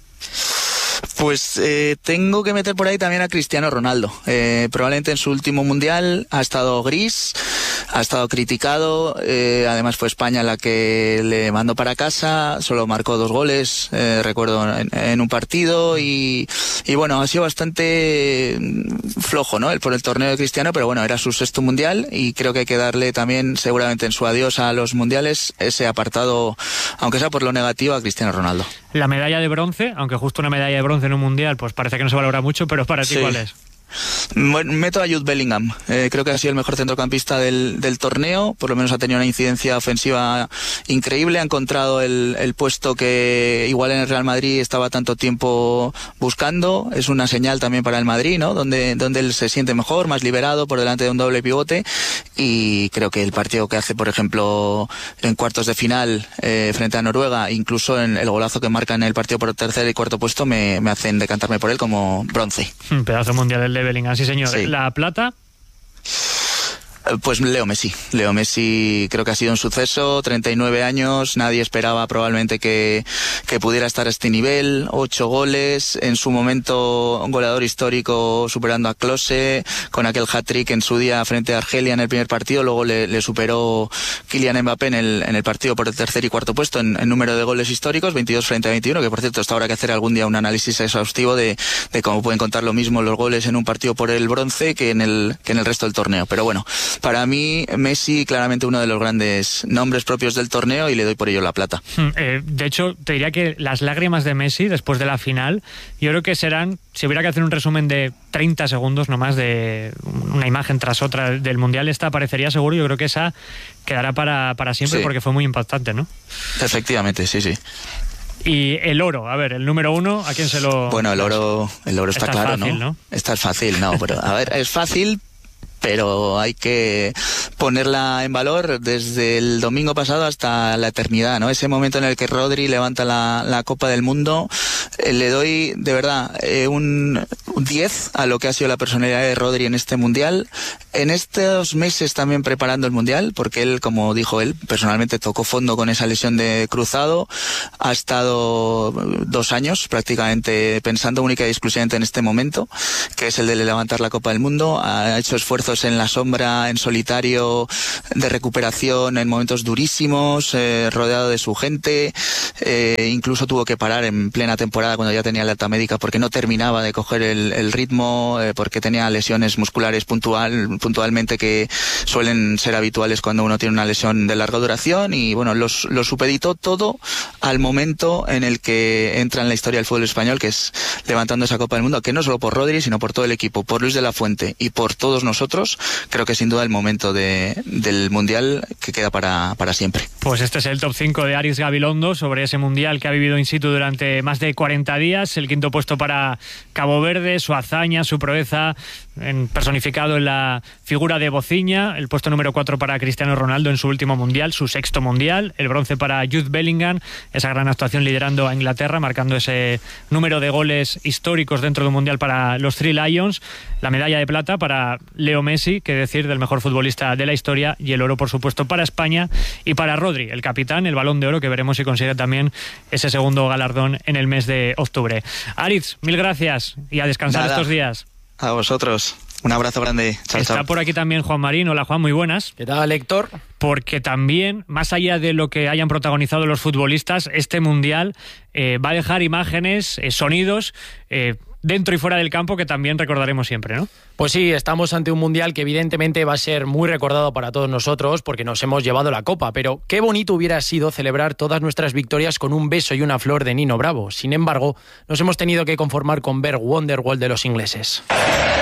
Pues eh, tengo que meter por ahí también a Cristiano Ronaldo. Eh, probablemente en su último Mundial ha estado gris, ha estado criticado, eh, además fue España la que le mandó para casa, solo marcó dos goles, eh, recuerdo, en, en un partido, y, y bueno, ha sido bastante flojo, ¿no? El, por el torneo de Cristiano, pero bueno, era su sexto Mundial y creo que hay que darle también, seguramente en su adiós a los Mundiales, ese apartado, aunque sea por lo negativo, a Cristiano Ronaldo. La medalla de bronce, aunque justo una medalla de bronce en un Mundial, pues parece que no se valora mucho, pero para ti, sí. ¿cuál es? Meto a Jude Bellingham, eh, creo que ha sido el mejor centrocampista del, del torneo, por lo menos ha tenido una incidencia ofensiva increíble, ha encontrado el, el puesto que igual en el Real Madrid estaba tanto tiempo buscando, es una señal también para el Madrid, ¿no? Donde, donde él se siente mejor, más liberado por delante de un doble pivote, y creo que el partido que hace, por ejemplo, en cuartos de final eh, frente a Noruega, incluso en el golazo que marca en el partido por el tercer y cuarto puesto, me, me hacen decantarme por él como bronce. Un pedazo mundial el de Bellingham, sí señor. Sí. ¿La plata? Pues Leo Messi. Leo Messi creo que ha sido un suceso, treinta y nueve años, nadie esperaba probablemente que, que pudiera estar a este nivel, ocho goles, en su momento un goleador histórico superando a Klose, con aquel hat-trick en su día frente a Argelia en el primer partido, luego le, le superó Kylian Mbappé en el, en el partido por el tercer y cuarto puesto en, en número de goles históricos, veintidós frente a veintiuno, que por cierto esto habrá que hacer algún día un análisis exhaustivo de, de cómo pueden contar lo mismo los goles en un partido por el bronce que en el, que en el resto del torneo, pero bueno. Para mí, Messi claramente uno de los grandes nombres propios del torneo y le doy por ello la plata. Eh, de hecho, te diría que las lágrimas de Messi después de la final, yo creo que serán, si hubiera que hacer un resumen de treinta segundos nomás de una imagen tras otra del Mundial, esta aparecería seguro, yo creo que esa quedará para, para siempre, sí, porque fue muy impactante, ¿no? Efectivamente, sí, sí. Y el oro, a ver, el número uno, ¿a quién se lo...? Bueno, el oro, el oro está, está claro, fácil, ¿no? ¿no? Está fácil, no, pero a ver, es fácil, pero hay que ponerla en valor desde el domingo pasado hasta la eternidad, ¿no? Ese momento en el que Rodri levanta la, la Copa del Mundo, eh, le doy de verdad eh, un, un diez a lo que ha sido la personalidad de Rodri en este Mundial. En estos meses también preparando el Mundial, porque él, como dijo él, personalmente tocó fondo con esa lesión de cruzado, ha estado dos años prácticamente pensando única y exclusivamente en este momento, que es el de levantar la Copa del Mundo, ha hecho esfuerzos en la sombra, en solitario, de recuperación, en momentos durísimos, eh, rodeado de su gente, eh, incluso tuvo que parar en plena temporada cuando ya tenía la alta médica porque no terminaba de coger el, el ritmo, eh, porque tenía lesiones musculares puntual, puntualmente que suelen ser habituales cuando uno tiene una lesión de larga duración, y bueno, los, lo supeditó todo al momento en el que entra en la historia del fútbol español, que es levantando esa Copa del Mundo, que no solo por Rodri, sino por todo el equipo, por Luis de la Fuente y por todos nosotros. Creo que sin duda el momento de, del Mundial que queda para, para siempre. Pues este es el top cinco de Aris Gabilondo sobre ese Mundial que ha vivido in situ durante más de cuarenta días. El quinto puesto para Cabo Verde, su hazaña, su proeza, en, personificado en la figura de Bociña. El puesto número cuatro para Cristiano Ronaldo en su último Mundial, su sexto Mundial. El bronce para Jude Bellingham, esa gran actuación liderando a Inglaterra, marcando ese número de goles históricos dentro de un Mundial para los Three Lions. La medalla de plata para Leo Messi, que decir del mejor futbolista de la historia, y el oro, por supuesto, para España y para Rodri, el capitán, el Balón de Oro, que veremos si consigue también ese segundo galardón en el mes de octubre. Aritz, mil gracias y a descansar Nada. estos días. A vosotros. Un abrazo grande. Chao, Está chao. por aquí también Juan Marín. Hola, Juan, muy buenas. ¿Qué tal, Héctor? Porque también, más allá de lo que hayan protagonizado los futbolistas, este Mundial eh, va a dejar imágenes, eh, sonidos, eh, dentro y fuera del campo, que también recordaremos siempre, ¿no? Pues sí, estamos ante un Mundial que evidentemente va a ser muy recordado para todos nosotros porque nos hemos llevado la Copa, pero qué bonito hubiera sido celebrar todas nuestras victorias con un beso y una flor de Nino Bravo. Sin embargo, nos hemos tenido que conformar con ver Wonderwall de los ingleses.